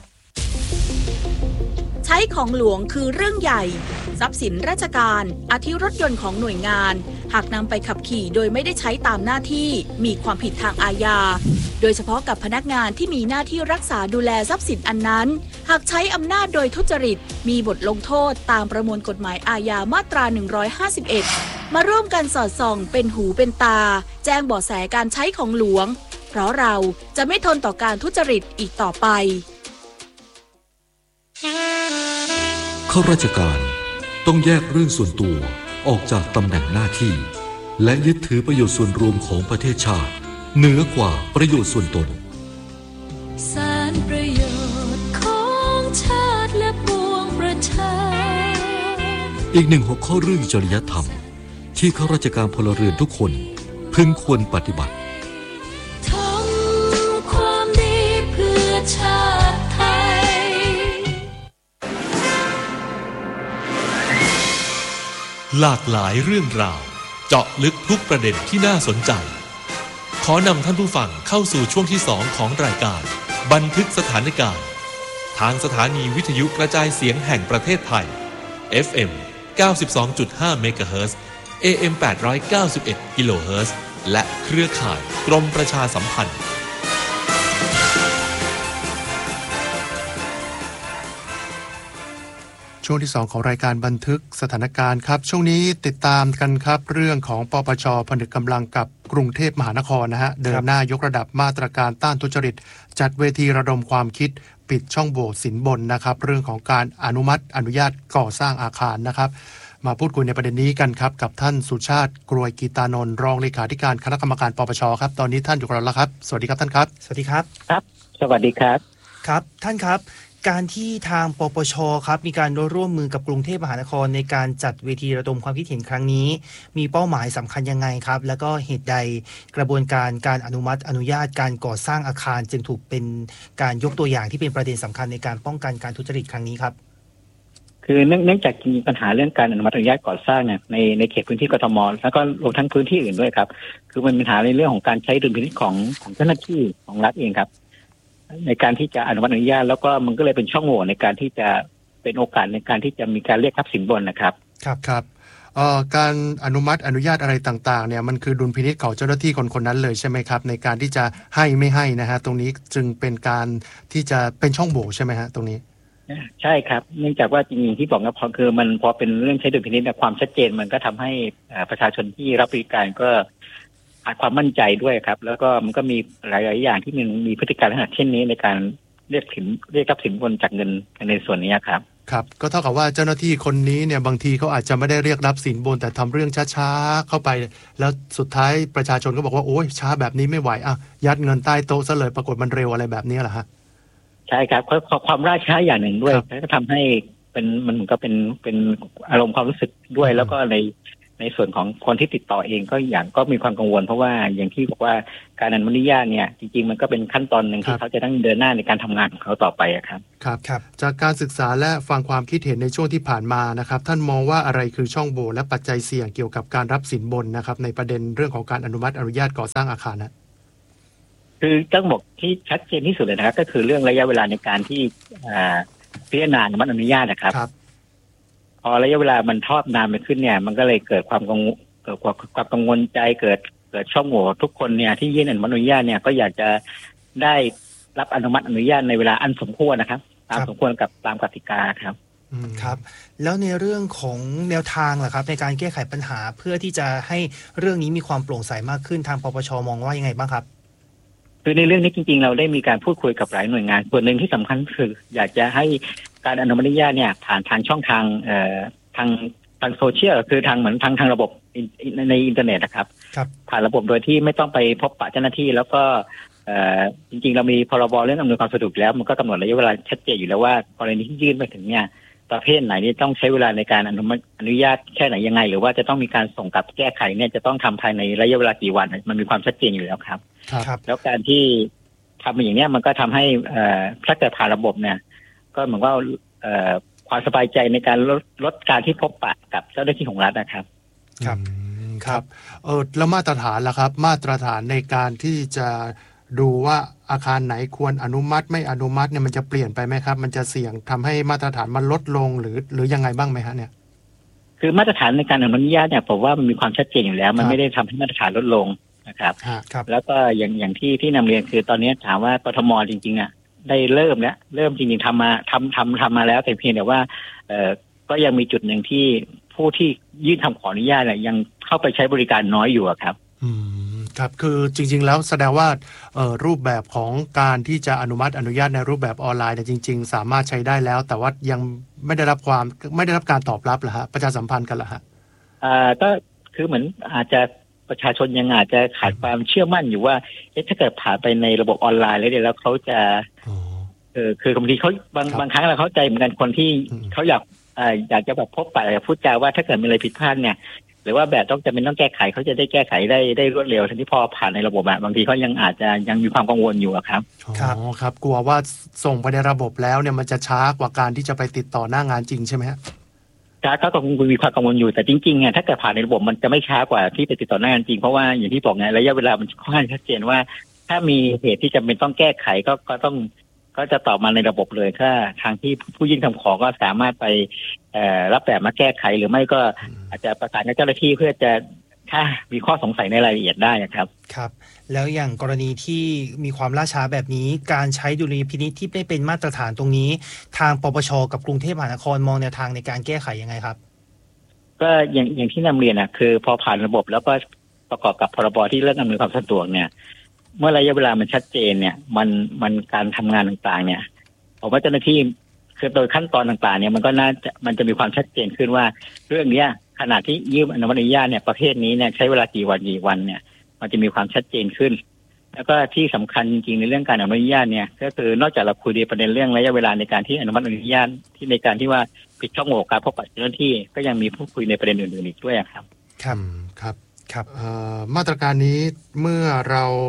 E: ใช้ของหลวงคือเรื่องใหญ่ทรัพย์สินราชการอาทิรถยนต์ของหน่วยงานหากนำไปขับขี่โดยไม่ได้ใช้ตามหน้าที่มีความผิดทางอาญาโดยเฉพาะกับพนักงานที่มีหน้าที่รักษาดูแลทรัพย์สินอันนั้นหากใช้อำนาจโดยทุจริตมีบทลงโทษตามประมวลกฎหมายอาญามาตราหนึ่งร้อยห้าสิบเอ็ดมาร่วมกันสอดส่องเป็นหูเป็นตาแจ้งเบาะแสการใช้ของหลวงเพราะเราจะไม่ทนต่อการทุจริตอีกต่อไป
D: ข้าราชการต้องแยกเรื่องส่วนตัวออกจากตำแหน่งหน้าที่และยึดถือประโยชน์ส่วนรวมของประเทศชาติเหนือกว่าประโยชน์ส่วนตน
E: สารประโยชน์ของชาติและปวงประชา
D: อีกหนึ่งหัวข้อเรื่องจริยธรรมที่ข้าราชการพลเรือนทุกคนพึงควรปฏิบัติ
E: ทำความดีเพื่อชาติไทย
A: หลากหลายเรื่องราวเจาะลึกทุกประเด็นที่น่าสนใจขอนำท่านผู้ฟังเข้าสู่ช่วงที่สองของรายการบันทึกสถานการณ์ทางสถานีวิทยุกระจายเสียงแห่งประเทศไทย เอฟ เอ็ม เก้าสิบสองจุดห้า เมกะเฮิรตซ์ เอ เอ็ม แปดร้อยเก้าสิบเอ็ด กิโลเฮิรตซ์และเครือข่ายกรมประชาสัมพันธ์
B: ช่วงที่สองของรายการบันทึกสถานการณ์ครับช่วงนี้ติดตามกันครับเรื่องของปปช.ผนึกกำลังกับกรุงเทพมหานครนะฮะเดินหน้ายกระดับมาตรการต้านทุจริตจัดเวทีระดมความคิดปิดช่องโหว่สินบนนะครับเรื่องของการอนุมัติอนุญาตก่อสร้างอาคารนะครับมาพูดคุยในประเด็นนี้กันครับกับท่านสุชาติกรวยกีตานนท์รองเลขาธิการคณะกรรมการปปช.ครับตอนนี้ท่านอยู่กับเราแล้วครับสวัสดีครับท่านครับ
C: สวัสดีครับ
F: ครับสวัสดีครับ
C: ครับท่านครับการที่ทางปปช.ครับมีการร่วมมือกับกรุงเทพมหานครในการจัดเวทีระดมความคิดเห็นครั้งนี้มีเป้าหมายสำคัญยังไงครับแล้วก็เหตุใดกระบวนการการอนุมัติอนุญาตการก่อสร้างอาคารจึงถูกเป็นการยกตัวอย่างที่เป็นประเด็นสำคัญในการป้องกันการทุจริตครั้งนี้ครับ
F: คคือเนื่องเนื่องจากมีปัญหาเรื่องการอนุมัติอนุญาตก่อสร้างเนี่ยในในเขตพื้นที่กทมแล้วก็รวมทั้งพื้นที่อื่นด้วยครับคือมันมีปัญหาในเรื่องของการใช้ดุลพินิจของของเจ้าหน้าที่ของรัฐเองครับในการที่จะอนุมัติอนุญาตแล้วก็มันก็เลยเป็นช่องโหว่ในการที่จะเป็นโอกาสในการที่จะมีการเรียกทรัพย์สินบนนะครับ
B: ครับครับเอ่อการอนุมัติอนุญาตอะไรต่างๆเนี่ยมันคือดุลพินิจของเจ้าหน้าที่คนคนนั้นเลยใช่ไหมครับในการที่จะให้ไม่ให้นะฮะตรงนี้จึงเป็นการที่จะเป็นช่องโหว่ใช่ไหมฮะตรงนี้
F: ใช่ครับเนื่องจากว่าจริงๆที่บอกนะพอคือมันพอเป็นเรื่องใช้ดุลพินิจความชัดเจนมันก็ทำให้ประชาชนที่รับบริการก็ขาดความมั่นใจด้วยครับแล้วก็มันก็มีหลายๆอย่างที่มันมีพฤติการลักษณะเช่นนี้ในการเรียกสินเรียกทรัพย์สินบนจากเงินในส่วนนี้ครับ
B: ครับก็เท่ากับว่าเจ้าหน้าที่คนนี้เนี่ยบางทีเขาอาจจะไม่ได้เรียกรับสินบนแต่ทำเรื่องช้าๆเข้าไปแล้วสุดท้ายประชาชนก็บอกว่าโอ๊ยช้าแบบนี้ไม่ไหวอ่ะยัดเงินใต้โต๊ะซะเลยปรากฏมันเร็วอะไรแบบนี้เหรอฮะ
F: ใช่ครับความล่าช้าอย่างหนึ่งด้วยก็ทำให้เป็นมันก็เป็นเป็นอารมณ์ความรู้สึกด้วยแล้วก็ในในส่วนของคนที่ติดต่อเองก็อย่างก็มีความกังวลเพราะว่าอย่างที่บอกว่าการอนุญาตเนี่ยจริงๆมันก็เป็นขั้นตอนหนึ่งที่เขาจะต้องเดินหน้าในการทำงานของเขาต่อไปครับ
B: ครับครับจากการศึกษาและฟังความคิดเห็นในช่วงที่ผ่านมานะครับท่านมองว่าอะไรคือช่องโหว่และปัจจัยเสี่ยงเกี่ยวกับการรับสินบนนะครับในประเด็นเรื่องของการอนุมัติอนุญาตก่อสร้างอาคารนะ
F: คือต้องบอกที่ชัดเจนที่สุดเลยนะครับก็คือเรื่องระยะเวลาในการที่พิจารณาอนุมัติอนุญาตนะครับพอระยะเวลามันทอดนานไปขึ้นเนี่ยมันก็เลยเกิดความกังวลเกิดความกังวลใจเกิดเกิดช่องโหว่ทุกคนเนี่ยที่ยื่นอนุมัติอนุญาตเนี่ยก็อยากจะได้รับอนุมัติอนุญาตในเวลาอันสมควรนะครับตามสมควรกับตามกติกาครับ
C: ครับแล้วในเรื่องของแนวทางล่ะครับในการแก้ไขปัญหาเพื่อที่จะให้เรื่องนี้มีความโปร่งใสมากขึ้นทางปปชมองว่ายังไงบ้างครับ
F: คือในเรื่องนี้จริงๆเราได้มีการพูดคุยกับหลายหน่วยงานส่วนหนึ่งที่สำคัญคืออยากจะให้การอนุมัติอนุญาตเนี่ยผ่านทางช่องทางเอ่อทางทางโซเชียลคือทางเหมือนทางทางระบบในอินเทอร์เน็ตนะครับผ่านระบบโดยที่ไม่ต้องไปพบปะเจ้าหน้าที่แล้วก็เอ่อจริงๆเรามีพรบเรื่องอำนวยความสะดวกแล้วมันก็กำหนดระยะเวลาชัดเจนอยู่แล้วว่ากรณีที่ยื่นไปถึงเนี่ยประเภทไหนนี่ต้องใช้เวลาในการอนุมัติอนุญาตแค่ไหนยังไงหรือว่าจะต้องมีการส่งกลับแก้ไขเนี่ยจะต้องทำภายในระยะเวลากี่วันมันมีความชัดเจนอยู่แล้วครับแล้วการที่ทำอย่างนี้มันก็ทำให้ถ้าเกิดผ่านระบบเนี่ยก็เหมือนว่าความสบายใจในการลดลดการที่พบปะกับเจ้าหน้าที่ของรัฐนะครับ
B: ครับครับเออแล้วมาตรฐานล่ะครับมาตรฐานในการที่จะดูว่าอาคารไหนควรอนุมัติไม่อนุมัติเนี่ยมันจะเปลี่ยนไปไหมครับมันจะเสี่ยงทำให้มาตรฐานมันลดลงหรือหรือยังไงบ้างไหมฮะเนี่ย
F: คือมาตรฐานในการอนุญาตเนี่ยผมว่ามันมีความชัดเจนอยู่แล้วมันไม่ได้ทำให้มาตรฐานลดลงนะครับแล้วก็อย่างอย่างที่ที่นำเรียนคือตอนนี้ถามว่ากทมจริงๆอ่ะได้เริ่มแล้วเริ่มจริงๆทำมาทำทำทำมาแล้วแต่เพียงแต่ว่าเอ่อก็ยังมีจุดหนึ่งที่ผู้ที่ยื่นคำขออนุญาตเนี่ยยังเข้าไปใช้บริการน้อยอยู่ครับ
B: อืมครับคือจริงๆแล้วแสดงว่าเอ่อรูปแบบของการที่จะอนุมัติอนุญาตในรูปแบบออนไลน์เนี่ยจริงๆสามารถใช้ได้แล้วแต่ว่ายังไม่ได้รับความไม่ได้รับการตอบรับเหรอฮะประชาสัมพันธ์กันเหรอฮะ
F: อ่าก็คือเหมือนอาจจะประชาชนยังอาจจะขาดความเชื่อมั่นอยู่ว่าเอ๊ะถ้าเกิดผ่านไปในระบบออนไลน์แล้วเดี๋ยวแล้วเขาจะเออคือบางทีเขาบางบางครั้งเราเข้าใจเหมือนกันคนที่เขาอยากอ่าอยากจะแบบพบปะอยากพูดจาว่าถ้าเกิดมีอะไรผิดพลาดเนี่ยหรือว่าแบบต้องจะเป็นต้องแก้ไขเขาจะได้แก้ไขได้ได้รวดเร็วทั้งที่พอผ่านในระบบอะบางทีเขายังอาจจะยังมีความกังวลอยู่ครับ
B: อ๋อครับกลัวว่าส่งไปในระบบแล้วเนี่ยมันจะช้ากว่าการที่จะไปติดต่อหน้างานจริงใช่ไหมฮะ
F: ช้าก็คงมีความกังวลอยู่แต่จริงๆเนี่ยถ้าเกิดผ่านในระบบมันจะไม่ช้ากว่าที่ไปติดต่อหน้างานจริงเพราะว่าอย่างที่บอกไงระยะเวลามันค่อนข้างชัดเจนว่าถ้ามีเหตุที่จำเป็นต้องแก้ไขก็ก็ต้องก็จะตอบมาในระบบเลยถ้าทางที่ผู้ยื่นคำขอก็สามารถไปรับแบบมาแก้ไขหรือไม่ก็อาจจะประสานกับเจ้าหน้าที่เพื่อจะถ้ามีข้อสงสัยในรายละเอียดได้ครับ
C: ครับแล้วอย่างกรณีที่มีความล่าช้าแบบนี้การใช้ดุลยพินิจที่ไม่เป็นมาตรฐานตรงนี้ทางปปชกับกรุงเทพมหานครมองแนวทางในการแก้ไขยังไงครับ
F: ก็อย่างอย่างที่นำเรียนนะคือพอผ่านระบบแล้วก็ประกอบกับพรบที่เรื่องอำนวยความสะดวกเนี่ยเมื่อระยะเวลามันชัดเจนเนี่ยมันมันการทำงานต่างๆเนี่ยผมว่าเจ้าหน้าที่คือโดยขั้นตอนต่างๆเนี่ยมันก็น่าจะมันจะมีความชัดเจนขึ้นว่าเรื่องเนี้ยขณะที่ยื่นอนุมัติอนุญาตเนี่ยประเภทนี้เนี่ยใช้เวลากี่วันกี่วันเนี่ยมันจะมีความชัดเจนขึ้นแล้วก็ที่สำคัญจริงๆในเรื่องการอนุมัติอนุญาตเนี่ยก็คือนอกจากเราคุยในประเด็นเรื่องระยะเวลาในการที่อนุมัติอนุญาตที่ในการที่ว่าปิดช่องโหว่การพบปะเจ้าหน้าที่ก็ยังมีพูดคุยในประเด็นอื่นๆอีกด้วยครับ
B: ครับครับครับมาตรการนี้เมื่อเรา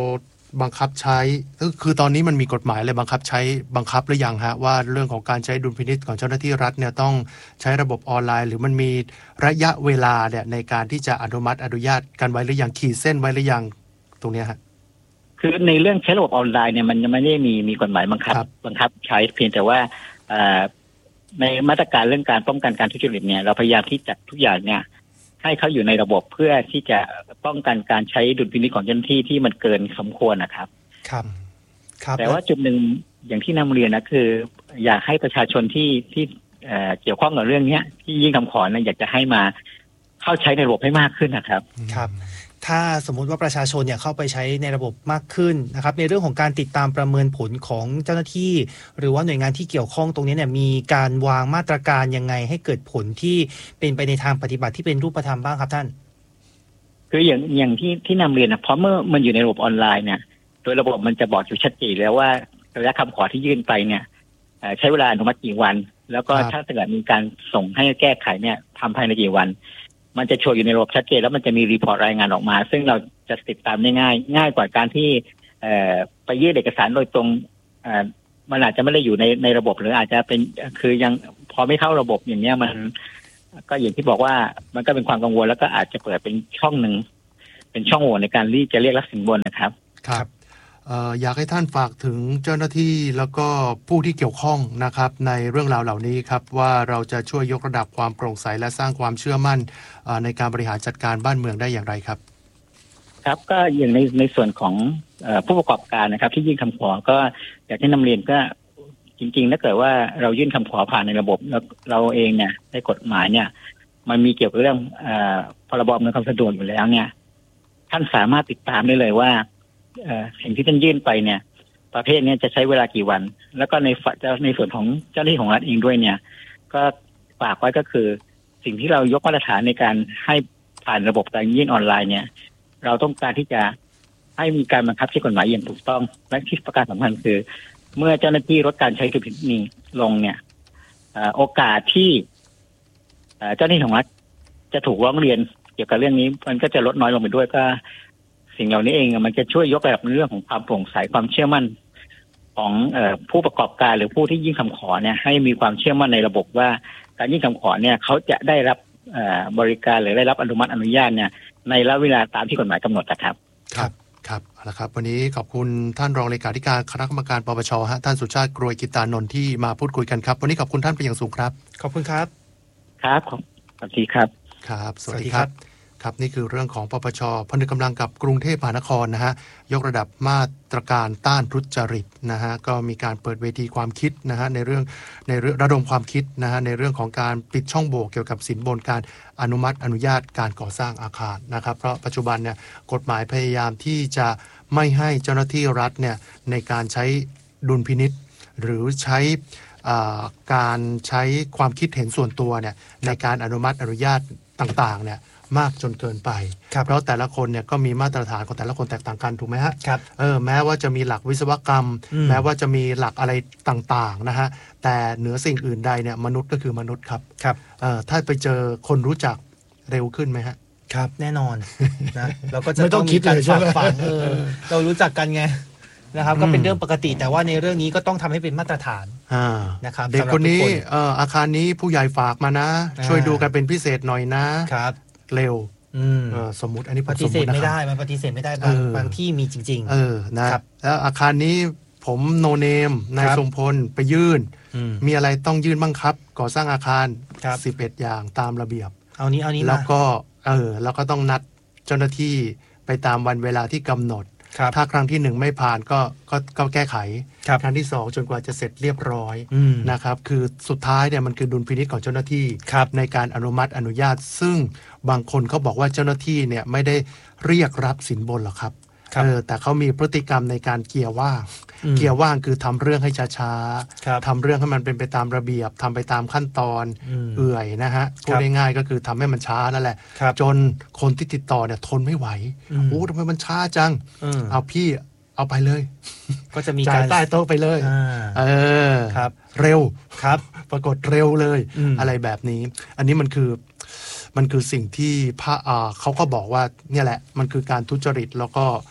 B: บังคับใช้คือตอนนี้มันมีกฎหมายอะไรบังคับใช้บังคับหรือยังฮะว่าเรื่องของการใช้ดุลพินิจของเจ้าหน้าที่รัฐเนี่ยต้องใช้ระบบออนไลน์หรือมันมีระยะเวลาเนี่ยในการที่จะอนุมัติอนุญาตกันไว้หรือยังขีดเส้นไว้หรือยังตรงนี้ฮะ
F: คือในเรื่องใช้ระบบออนไลน์เนี่ยมันยังไม่ได้มีมีกฎหมายบังคับบังคับใช้เพียงแต่ว่าในมาตรการเรื่องการป้องกันการทุจริตเนี่ยเราพยายามที่จัดทุกอย่างเนี่ยให้เขาอยู่ในระบบเพื่อที่จะป้องกันการใช้ดุลพินิจของเจ้าหน้าที่ที่มันเกินสมควรนะครับ
C: ครับครับ
F: แต่ว่าจุดหนึ่งอย่างที่นำเรียนนะคืออยากให้ประชาชนที่ที่เกี่ยวข้องกับเรื่องนี้ที่ยื่นคำขอนะอยากจะให้มาเข้าใช้ในระบบให้มากขึ้นนะครับ
C: ครับถ้าสมมุติว่าประชาชนเนี่ยเข้าไปใช้ในระบบมากขึ้นนะครับในเรื่องของการติดตามประเมินผลของเจ้าหน้าที่หรือว่าหน่วยงานที่เกี่ยวข้องตรงนี้เนี่ยมีการวางมาตรการยังไงให้เกิดผลที่เป็นไปในทางปฏิบัติที่เป็นรูปธรรมบ้างครับท่าน
F: คืออย่างอย่างที่ที่นำเรียนนะเพราะเมื่อมันอยู่ในระบบออนไลน์เนี่ยโดยระบบมันจะบอกอยู่ชัดเจนแล้วว่าระยะคำขอที่ยื่นไปเนี่ยใช้เวลาอนุมัติกี่วันแล้วก็ถ้าเกิดมีการส่งให้แก้ไขเนี่ยทำภายในกี่วันมันจะโชว์อยู่ในระบบชัดเจนแล้วมันจะมีรีพอร์ตรายงานออกมาซึ่งเราจะติดตามได้ง่ายง่ายกว่าการที่ไปยื่นเอกสารโดยตรงมันอาจจะไม่ได้อยู่ในในระบบหรืออาจจะเป็นคือยังพอไม่เข้าระบบอย่างเงี้ยมันก็อย่างที่บอกว่ามันก็เป็นความกังวลแล้วก็อาจจะเปิดเป็นช่องหนึ่งเป็นช่องโหว่ในการที่จะเรียกรับสินบนนะครับ
B: ครับอยากให้ท่านฝากถึงเจ้าหน้าที่แล้วก็ผู้ที่เกี่ยวข้องนะครับในเรื่องราวเหล่านี้ครับว่าเราจะช่วยยกระดับความโปร่งใสและสร้างความเชื่อมั่นในการบริหารจัดการบ้านเมืองได้อย่างไรครับ
F: ครับก็อย่างในในส่วนของผู้ประกอบการนะครับที่ยื่นคำขอก็อยากให้นำเรียนก็จริงๆถ้าเกิดว่าเรายื่นคำขอผ่านในระบบแล้วเราเองเนี่ยในกฎหมายเนี่ยมันมีเกี่ยวกับเรื่องพรบอำนวยความสะดวกอยู่แล้วเนี่ยท่านสามารถติดตามได้เลยว่าสิ่งที่ท่านยื่นไปเนี่ยประเภทนี้จะใช้เวลากี่วันแล้วก็ในฝัในส่วนของเจ้าหน้าที่ของรัฐเองด้วยเนี่ยก็ฝากไว้ก็คือสิ่งที่เรายกมาตรฐานในการให้ผ่านระบบการยื่นออนไลน์เนี่ยเราต้องการที่จะให้มีการบังคับใช้กฎหมายอย่างถูกต้องและที่ประการสำคัญคือเมื่อเจ้าหน้าที่ลดการใช้ดุลพินิจลงเนี่ยโอกาสที่เจ้าหน้าที่ของรัฐจะถูกร้องเรียนเกี่ยวกับเรื่องนี้มันก็จะลดน้อยลงไปด้วยก็สิ่งเหล่านี้เองมันจะช่วยยกระดับในเรื่องของความโปร่งใสความเชื่อมั่นของเอ่อผู้ประกอบการหรือผู้ที่ยื่นคำขอเนี่ยให้มีความเชื่อมั่นในระบบว่าการยื่นคำขอเนี่ยเขาจะได้รับบริการหรือได้รับอนุมัติอนุญาตเนี่ยในระยะเวลาตามที่กฎหมายกำหนดนะครับ
B: ครับครับเอาละครับวันนี้ขอบคุณท่านรองเลขาธิการคณะกรรมการปปชฮะท่านสุชาติกรวยกิตานนท์ที่มาพูดคุยกันครับวันนี้ขอบคุณท่านเป็นอย่างสูงครับ
C: ขอบคุณครับ
F: ครับสวัสดีครับ
B: ครับสวัสดีครับครับนี่คือเรื่องของปปช.ผนึกกำลังกับกรุงเทพมหานครนะฮะยกระดับมาตรการต้านทุจริตนะฮะก็มีการเปิดเวทีความคิดนะฮะในเรื่องในเรื่องระดมความคิดนะฮะในเรื่องของการปิดช่องโหว่เกี่ยวกับสินบนการอนุมัติอนุญาตการก่อสร้างอาคารนะครับเพราะปัจจุบันเนี่ยกฎหมายพยายามที่จะไม่ให้เจ้าหน้าที่รัฐเนี่ยในการใช้ดุลพินิจหรือใช้การใช้ความคิดเห็นส่วนตัวเนี่ยในการอนุมัติอนุญาตต่างๆเนี่ยมากจนเกินไปเพราะแต่ละคนเนี่ยก็มีมาตรฐานของแต่ละคนแตกต่างกันถูกไหมฮะ
C: ครับ
B: เออแม้ว่าจะมีหลักวิศวกรรมแม้ว่าจะมีหลักอะไรต่างๆนะฮะแต่เหนือสิ่งอื่นใดเนี่ยมนุษย์ก็คือมนุษย์ครับ
C: ครับ
B: เออถ้าไปเจอคนรู้จักเร็วขึ้นไหมฮะ
C: ครับแน่นอนนะเราก็จะต้องมีการฝากฝังเออเรารู้จักกันไงนะครับก็เป็นเรื่องปกติแต่ว่าในเรื่องนี้ก็ต้องทำให้เป็นมาตรฐานนะครับ
B: เด็กคนนี้เอออาคารนี้ผู้ใหญ่ฝากมานะช่วยดูกันเป็นพิเศษหน่อยนะครับเร็วสมมุติอันนี้
C: ปฏิเสธไม่ได้มันปฏิเสธไม่ได้บางบางที่มีจริง
B: ๆเออนะครับแล้วอาคารนี้ผมโนเนมนายทรงพลไปยื่นมีอะไรต้องยื่นบ้างครับก่อสร้างอาคารสิบเอ็ดอย่างตามระเบียบ
C: เอานี้เอานี้
B: แล้วก็เออแล้วก็ต้องนัดเจ้าหน้าที่ไปตามวันเวลาที่กำหนดถ้าครั้งที่หนึ่งไม่ผ่านก็ก็ก็แก้ไขค ครั้งที่สองจนกว่าจะเสร็จเรียบร้อยนะครับคือสุดท้ายเนี่ยมันคือดุลพินิจของเจ้าหน้าที่ในการอนุมัติอนุญาตซึ่งบางคนเขาบอกว่าเจ้าหน้าที่เนี่ยไม่ได้เรียกรับสินบนหรอกครับเออแต่เขามีพฤติกรรมในการเกียร์ว่างเกียร์ว่างคือทำเรื่องให้ช้าๆทำเรื่องให้มันเป็นไปตามระเบียบทำไปตามขั้นตอนเอื่อยนะฮะพูดง่ายๆก็คือทำให้มันช้านั่นแหละจนคนที่ติดต่อเนี่ยทนไม่ไหวโอ้ทำไมมันช้าจังเอาพี่เอาไปเลย
C: ก็จะมี
B: การจ่ายใต้โต๊ะไปเลยเออ
C: ครับ
B: เร็ว
C: ครับ
B: ปรากฏเร็วเลยอะไรแบบนี้อันนี้มันคือมันคือสิ่งที่พระเขาก็บอกว่าเนี่ยแหละมันคือการทุจริตแล้วก็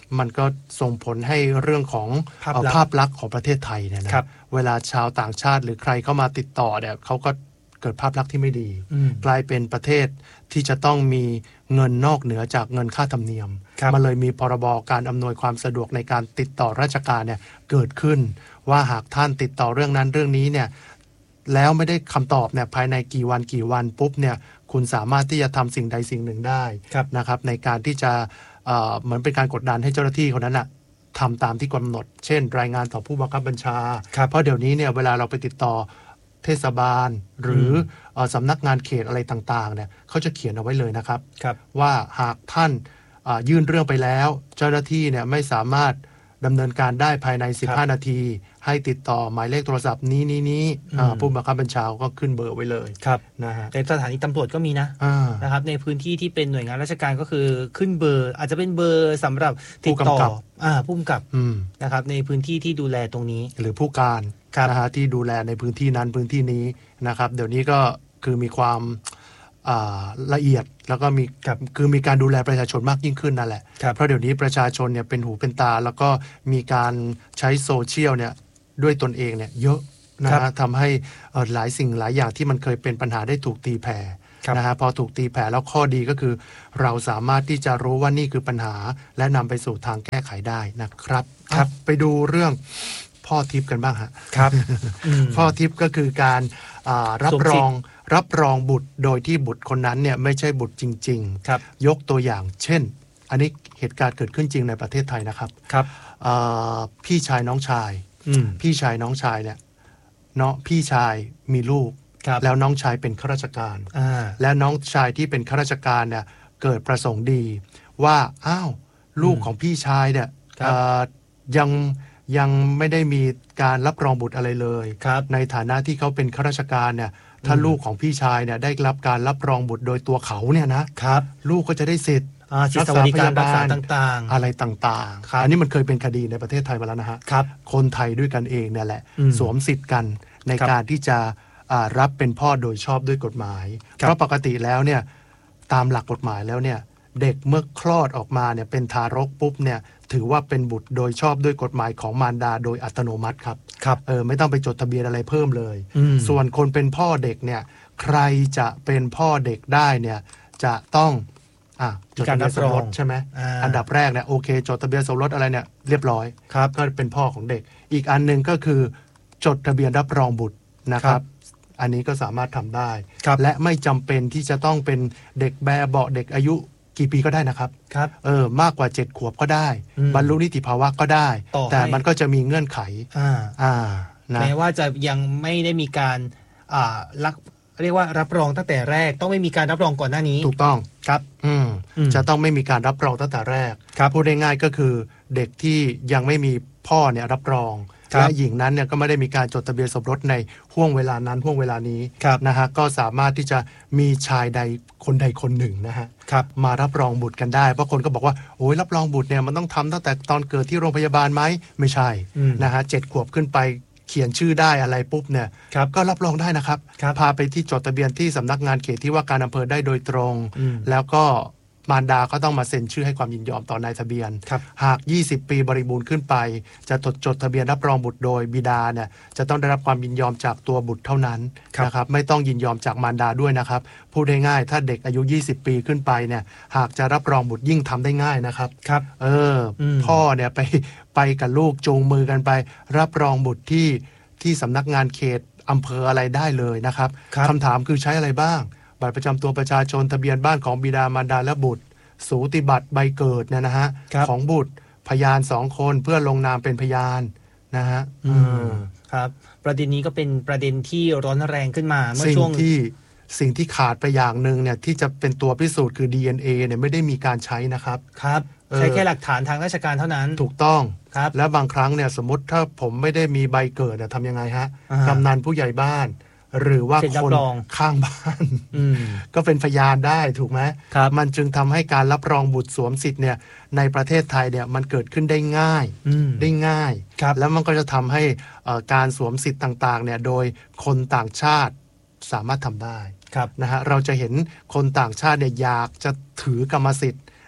B: มันก็ส่งผลให้เรื่องของภาพลักษณ์ภาพลักษณ์ของประเทศไทยเนี่ยนะเวลาชาวต่างชาติหรือใครเข้ามาติดต่อเนี่ยเขาก็เกิดภาพลักษณ์ที่ไม่ดีกลายเป็นประเทศที่จะต้องมีเงินนอกเหนือจากเงินค่าธรรมเนียมมันเลยมีพรบการอำนวยความสะดวกในการติดต่อราชการเนี่ยเกิดขึ้นว่าหากท่านติดต่อเรื่องนั้นเรื่องนี้เนี่ยแล้วไม่ได้คำตอบเนี่ยภายในกี่วันกี่วันปุ๊บเนี่ยคุณสามารถที่จะทำสิ่งใดสิ่งหนึ่งได้นะครับในการที่จะเอ่อเหมือนเป็นการกดดันให้เจ้าหน้าที่คนนั้นน่ะทำตามที่กำหนดเช่นรายงานต่อผู้บังคับบัญชาเพราะเดี๋ยวนี้เนี่ยเวลาเราไปติดต่อเทศบาลหรือสำนักงานเขตอะไรต่างๆเนี่ยเขาจะเขียนเอาไว้เลยนะครับว่าหากท่านยื่นเรื่องไปแล้วเจ้าหน้าที่เนี่ยไม่สามารถดำเนินการได้ภายในสิบห้านาทีให้ติดต่อหมายเลขโทรศัพท์นี้นี้นี้ผู้บังคับบัญชาก็ขึ้นเบอร์ไว้เลยนะฮะ
C: แต่สถานีตำรวจก็มีนะนะครับในพื้นที่ที่เป็นหน่วยงานราชการก็คือขึ้นเบอร์อาจจะเป็นเบอร์สำหรับติดต่อผู้กำกับนะครับในพื้นที่ที่ดูแลตรงนี้
B: หรือผู้การนะฮะที่ดูแลในพื้นที่นั้นพื้นที่นี้นะครับเดี๋ยวนี้ก็คือมีความละเอียดแล้วก็มีคือมีการดูแลประชาชนมากยิ่งขึ้นนั่นแหละเพราะเดี๋ยวนี้ประชาชนเนี่ยเป็นหูเป็นตาแล้วก็มีการใช้โซเชียลเนี่ยด้วยตนเองเนี่ยเยอะนะฮะทำให้หลายสิ่งหลายอย่างที่มันเคยเป็นปัญหาได้ถูกตีแผ่นะฮะพอถูกตีแผ่แล้วข้อดีก็คือเราสามารถที่จะรู้ว่านี่คือปัญหาและนำไปสู่ทางแก้ไขได้นะครับครับไปดูเรื่องพ่อทิพย์กันบ้างฮะ
C: ครับ
B: พ่อทิพย์ก็คือการรับรองรับรองบุตรโดยที่บุตรคนนั้นเนี่ยไม่ใช่บุตรจริงๆยกตัวอย่างเช่นอันนี้เหตุการณ์เกิดขึ้นจริงในประเทศไทยนะครับ
C: ครับ
B: พี่ชายน้องชายพี่ชายน้องชายเนี่ยเนาะพี่ชายมีลูกแล้วน้องชายเป็นข้าราชการและน้องชายที่เป็นข้าราชการเนี่ยเกิดประสงค์ดีว่าอ้าวลูกของพี่ชายเนี่ยยังยังไม่ได้มีการรับรองบุตรอะไรเลยในฐานะที่เขาเป็นข้าราชการเนี่ยถ้าลูกของพี่ชายเนี่ยได้รับการรับรองบุตรโดยตัวเขาเนี่ยนะครับลูกก็จะได้สิทธิ์
C: รักษาพยาบาลต่าง
B: ๆอะไรต่างๆอันนี้มันเคยเป็นคดีในประเทศไทยมาแล้วนะฮะคนไทยด้วยกันเองเนี่ยแหละสวมสิทธิ์กันในการที่จะรับเป็นพ่อโดยชอบด้วยกฎหมายเพราะปกติแล้วเนี่ยตามหลักกฎหมายแล้วเนี่ยเด็กเมื่อคลอดออกมาเนี่ยเป็นทารกปุ๊บเนี่ยถือว่าเป็นบุตรโดยชอบด้วยกฎหมายของมารดาโดยอัตโนมัติครับ
C: ครับ
B: เออไม่ต้องไปจดทะเบียนอะไรเพิ่มเลยส่วนคนเป็นพ่อเด็กเนี่ยใครจะเป็นพ่อเด็กได้เนี่ยจะต้องอ่ะจดทะเบียนสมรสใช่ไหม อ, อันดับแรกเนี่ยโอเคจดทะเบียนสมรสอะไรเนี่ยเรียบร้อย
C: ครับ
B: ก็เป็นพ่อของเด็กอีกอันนึงก็คือจดทะเบียนรับรองบุตรนะครับอันนี้ก็สามารถทำได้และไม่จำเป็นที่จะต้องเป็นเด็กแบเบาะเด็กอายุกี่ปีก็ได้นะครับ
C: ครับ
B: เออมากกว่าเจ็ดขวบก็ได้บรรลุนิติภาวะก็ได้แต่มันก็จะมีเงื่อนไข
C: อ่า
B: อ่านะ
C: แม้ว่าจะยังไม่ได้มีการอ่ารักเรียกว่ารับรองตั้งแต่แรกต้องไม่มีการรับรองก่อนหน้านี้
B: ถูกต้อง
C: ครับ
B: อืมจะต้องไม่มีการรับรองตั้งแต่แรกพูดง่ายๆก็คือเด็กที่ยังไม่มีพ่อเนี่ยรับรองและหญิงนั้นเนี่ยก็ไม่ได้มีการจดทะเบียนสมรสในห่วงเวลานั้นห่วงเวลานี้นะฮะก็สามารถที่จะมีชายใดคนใดคนหนึ่งนะฮะมารับรองบุตรกันได้เพราะคนก็บอกว่าโอ้ยรับรองบุตรเนี่ยมันต้องทำตั้งแต่ตอนเกิดที่โรงพยาบาลไหมไม่ใช่นะฮะเจ็ดขวบขึ้นไปเขียนชื่อได้อะไรปุ๊บเนี่ยก็รับรองได้นะครับพาไปที่จดทะเบียนที่สำนักงานเขตที่ว่าการอำเภอได้โดยตรงแล้วก็มารดาก็ต้องมาเซ็นชื่อให้ความยินยอมต่อนายทะเบียนหากยี่สิบปีบริบูรณ์ขึ้นไปจะจดจดทะเบียนรับรองบุตรโดยบิดาเนี่ยจะต้องได้รับความยินยอมจากตัวบุตรเท่านั้นนะครับไม่ต้องยินยอมจากมารดาด้วยนะครับพูดง่ายๆถ้าเด็กอายุยี่สิบปีขึ้นไปเนี่ยหากจะรับรองบุตรยิ่งทำได้ง่ายนะครับ
C: ครับ
B: เออพ่อเนี่ยไปไปกับลูกจูงมือกันไปรับรองบุตรที่ที่สำนักงานเขตอำเภออะไรได้เลยนะครับคำถามคือใช้อะไรบ้างบัตรประจำตัวประชาชนทะเบียนบ้านของบิดามารดาและบุตรสูติบัตรใบเกิดเนี่ยนะฮะของบุตรพยานสองคนเพื่อลงนามเป็นพยานนะฮะ
C: ครับประเด็นนี้ก็เป็นประเด็นที่ร้อนแรงขึ้นมาเมื่อช่วง
B: ที่สิ่งที่ขาดไปอย่างหนึ่งเนี่ยที่จะเป็นตัวพิสูจน์คือ ดี เอ็น เอ เนี่ยไม่ได้มีการใช้นะครับ
C: ครับใช้แค่หลักฐานทางราชการเท่านั้น
B: ถูกต้อง
C: ครับ
B: และบางครั้งเนี่ยสมมติถ้าผมไม่ได้มีใบเกิดทำยังไงฮะกำนันผู้ใหญ่บ้านหรือว่าคนข้างบ้านก็เป็นพยานได้ถูกไหมมันจึงทำให้การรับรองบุตรสวมสิทธิ์เนี่ยในประเทศไทยเนี่ยมันเกิดขึ้นได้ง่ายได้ง่ายแล้วมันก็จะทำให้การสวมสิทธิ์ต่างๆเนี่ยโดยคนต่างชาติสามารถทำได้นะฮะเราจะเห็นคนต่างชาติเนี่ยอยากจะถือกรรมสิทธิ์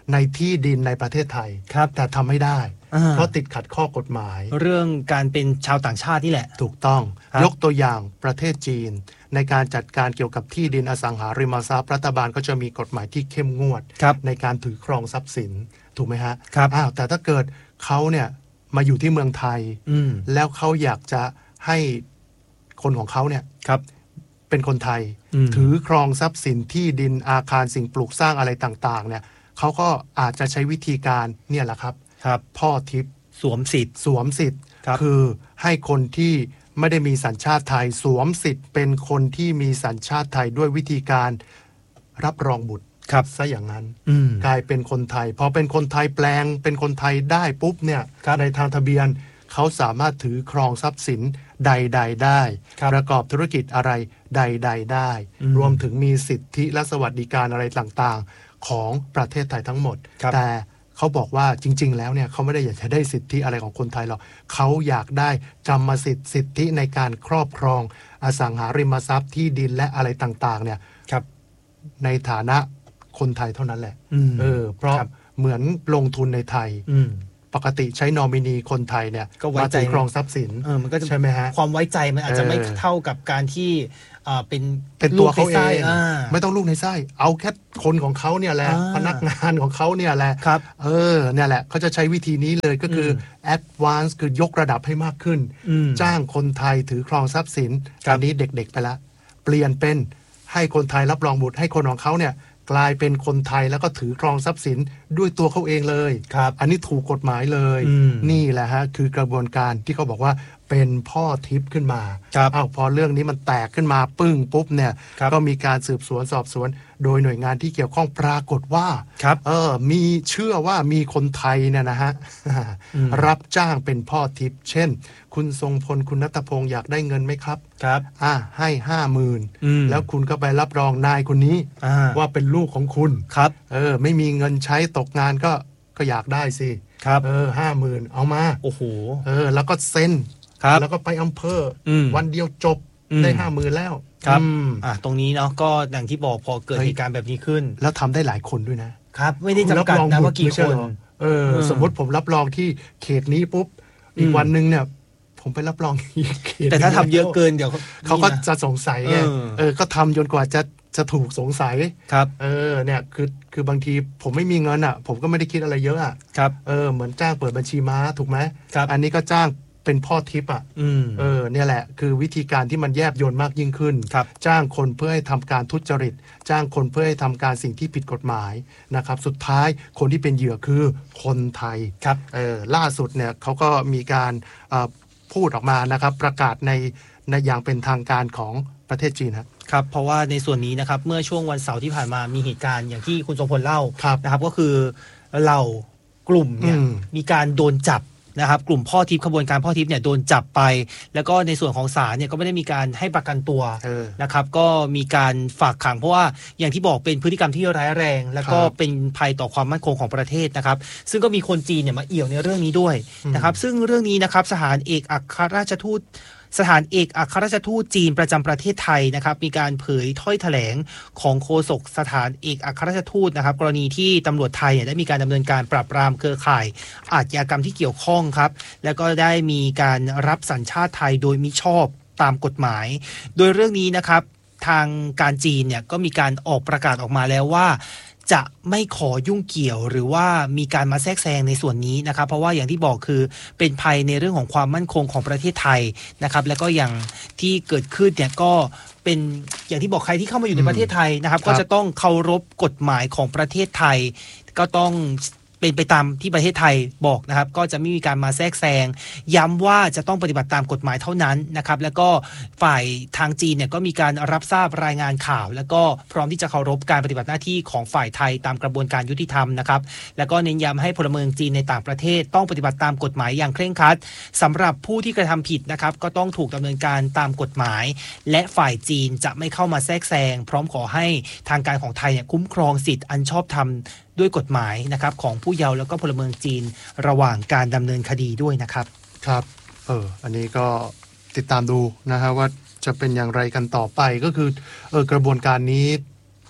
B: ในที่ดินในประเทศไทยแต่ทำไม่ได้เพราะติดขัดข้อกฎหมาย
C: เรื่องการเป็นชาวต่างชาตินี่แหละ
B: ถูกต้องยกตัวอย่างประเทศจีนในการจัดการเกี่ยวกับที่ดินอสังหาริมทรัพย์รัฐบาลก็จะมีกฎหมายที่เข้มงวดในการถือครองทรัพย์สินถูกไหมฮะอ้าวแต่ถ้าเกิดเขาเนี่ยมาอยู่ที่เมืองไทยแล้วเขาอยากจะให้คนของเขาเนี่ยเป็นคนไทยถือครองทรัพย์สินที่ดินอาคารสิ่งปลูกสร้างอะไรต่างๆเนี่ยเขาก็อาจจะใช้วิธีการเนี่ยแหละครับพ่อทิพย์
C: สวมสิทธิ์
B: สวมสิทธิ์คือให้คนที่ไม่ได้มีสัญชาติไทยสวมสิทธิ์เป็นคนที่มีสัญชาติไทยด้วยวิธีการรับรองบุตรซะอย่างนั้นกลายเป็นคนไทยพอเป็นคนไทยแปลงเป็นคนไทยได้ปุ๊บเนี่ยในทางทะเบียนเขาสามารถถือครองทรัพย์สินใดๆได้ประกอบธุรกิจอะไรใดๆได้รวมถึงมีสิทธิและสวัสดิการอะไรต่างๆของประเทศไทยทั้งหมดแต่เขาบอกว่าจริงๆแล้วเนี่ยเขาไม่ได้อยากจะได้สิทธิอะไรของคนไทยหรอกเขาอยากได้กรรมสิทธิ์สิทธิในการครอบครองอสังหาริมทรัพย์ที่ดินและอะไรต่างๆเนี่ยในฐานะคนไทยเท่านั้นแหละเออเพราะเหมือนลงทุนในไทยปกติใช้นอมินีคนไทยเนี่ยมาถือครองทรัพย์สิน
C: มันก็จะ
B: ใช่ไหมฮะ
C: ความไว้ใจมันอาจจะไม่เท่ากับการที่เป็น
B: เป็นตัวเขาเองไม่ต้องลูกในไส้เอาแค่คนของเขาเนี่ยแหละพนักงานของเขาเนี่ยแหละเออเนี่ยแหละเขาจะใช้วิธีนี้เลยก็คือ advance คือยกระดับให้มากขึ้นจ้างคนไทยถือครองทรัพย์สินอันนี้เด็กๆไปละเปลี่ยนเป็นให้คนไทยรับรองบุตรให้คนของเขาเนี่ยกลายเป็นคนไทยแล้วก็ถือครองทรัพย์สินด้วยตัวเขาเองเลยอันนี้ถูกกฎหมายเลยนี่แหละฮะคือกระบวนการที่เขาบอกว่าเป็นพ่อทิพย์ขึ้นมาอ้าวพอเรื่องนี้มันแตกขึ้นมาปึ้งปุ๊บเนี่ยก็มีการสืบสวนสอบสวนโดยหน่วยงานที่เกี่ยวข้องปรากฏว่าเออมีเชื่อว่ามีคนไทยเนี่ยนะฮะ รับจ้างเป็นพ่อทิพย์เช่นคุณทรงพลคุณณัฐพงศ์อยากได้เงินไหมครับ
C: ครับ
B: อ่าให้ห้าหมื่นแล้วคุณก็ไปรับรองนายคนนี้ว่าเป็นลูกของคุณ
C: ครับ
B: เออไม่มีเงินใช้ตกงานก็ก็อยากได้สิ
C: ครับ
B: เออห้าหมื่นเอามา
C: โอ้โห
B: เออแล้วก็เซ็นแล้วก็ไปอำเภอวันเดียวจบได้ห้าหมื่นแล้ว
C: ครับอ่าตรงนี้เนาะก็อย่างที่บอกพอเกิดเหตุการณ์แบบนี้ขึ้น
B: แล้วทำได้หลายคนด้วยนะครับ
C: ไม่ได้จำกัดนะว่ากี่คน
B: เออสมมติผมรับรองที่เขตนี้ปุ๊บอีกวันนึงเนี่ยผมไปรับรองอีกเขต
C: แต่ถ้าทำเยอะเกินเดี๋ยว
B: เขาก็จะสงสัยไงเออก็ทำจนกว่าจะจะถูกสงสัย
C: ครับ
B: เออเนี่ยคือคือบางทีผมไม่มีเงินอ่ะผมก็ไม่ได้คิดอะไรเยอะอ่ะ
C: ครับ
B: เออเหมือนจ้างเปิดบัญชีม้าถูกไหมอันนี้ก็จ้างเป็นพ่อทิพย์อ่ะเออเนี่ยแหละคือวิธีการที่มันแยบยลมากยิ่งขึ้นจ้างคนเพื่อให้ทำการทุจริตจ้างคนเพื่อให้ทำการสิ่งที่ผิดกฎหมายนะครับสุดท้ายคนที่เป็นเหยื่อคือคนไทย
C: ครับ
B: เออล่าสุดเนี่ยเขาก็มีการพูดออกมานะครับประกาศในในอย่างเป็นทางการของประเทศจีนครับ
C: ครับเพราะว่าในส่วนนี้นะครับเมื่อช่วงวันเสาร์ที่ผ่านมามีเหตุการณ์อย่างที่คุณทรงพลเล่านะครับก็คือเหล่ากลุ่มเนี่ยมีการโดนจับนะครับกลุ่มพ่อทิพย์ขบวนการพ่อทิพย์เนี่ยโดนจับไปแล้วก็ในส่วนของศาลเนี่ยก็ไม่ได้มีการให้ประกันตัวนะครับก็มีการฝากขังเพราะว่าอย่างที่บอกเป็นพฤติกรรมที่ร้ายแรงแล้วก็เป็นภัยต่อความมั่นคงของประเทศนะครับซึ่งก็มีคนจีนเนี่ยมาเอี่ยวในเรื่องนี้ด้วยนะครับซึ่งเรื่องนี้นะครับสถานเอกอัครราชทูตสถานเอกอัครราชทูตจีนประจำประเทศไทยนะครับมีการเผยถ้อยแถลงของโฆษกสถานเอกอัครราชทูตนะครับกรณีที่ตำรวจไทยเนี่ยได้มีการดำเนินการปราบปรามเครือข่ายอาชญากรรมที่เกี่ยวข้องครับแล้วก็ได้มีการรับสัญชาติไทยโดยมิชอบตามกฎหมายโดยเรื่องนี้นะครับทางการจีนเนี่ยก็มีการออกประกาศออกมาแล้วว่าจะไม่ขอยุ่งเกี่ยวหรือว่ามีการมาแทรกแซงในส่วนนี้นะครับเพราะว่าอย่างที่บอกคือเป็นภัยในเรื่องของความมั่นคงของประเทศไทยนะครับแล้วก็อย่างที่เกิดขึ้นเนี่ยก็เป็นอย่างที่บอกใครที่เข้ามาอยู่ในประเทศไทยนะครับก็จะต้องเคารพกฎหมายของประเทศไทยก็ต้องเป็นไปตามที่ประเทศไทยบอกนะครับก็จะไม่มีการมาแทรกแซงย้ำว่าจะต้องปฏิบัติตามกฎหมายเท่านั้นนะครับแล้วก็ฝ่ายทางจีนเนี่ยก็มีการรับทราบรายงานข่าวแล้วก็พร้อมที่จะเคารพการปฏิบัติหน้าที่ของฝ่ายไทยตามกระบวนการยุติธรรมนะครับแล้วก็เน้นย้ำให้พลเมืองจีนในต่างประเทศต้องปฏิบัติตามกฎหมายอย่างเคร่งครัดสำหรับผู้ที่กระทำผิดนะครับก็ต้องถูกดำเนินการตามกฎหมายและฝ่ายจีนจะไม่เข้ามาแทรกแซงพร้อมขอให้ทางการของไทยเนี่ยคุ้มครองสิทธิอันชอบธรรมด้วยกฎหมายนะครับของผู้เยาว์แล้วก็พลเมืองจีนระหว่างการดำเนินคดีด้วยนะครับ
B: ครับเอออันนี้ก็ติดตามดูนะฮะว่าจะเป็นอย่างไรกันต่อไปก็คือเออกระบวนการนี้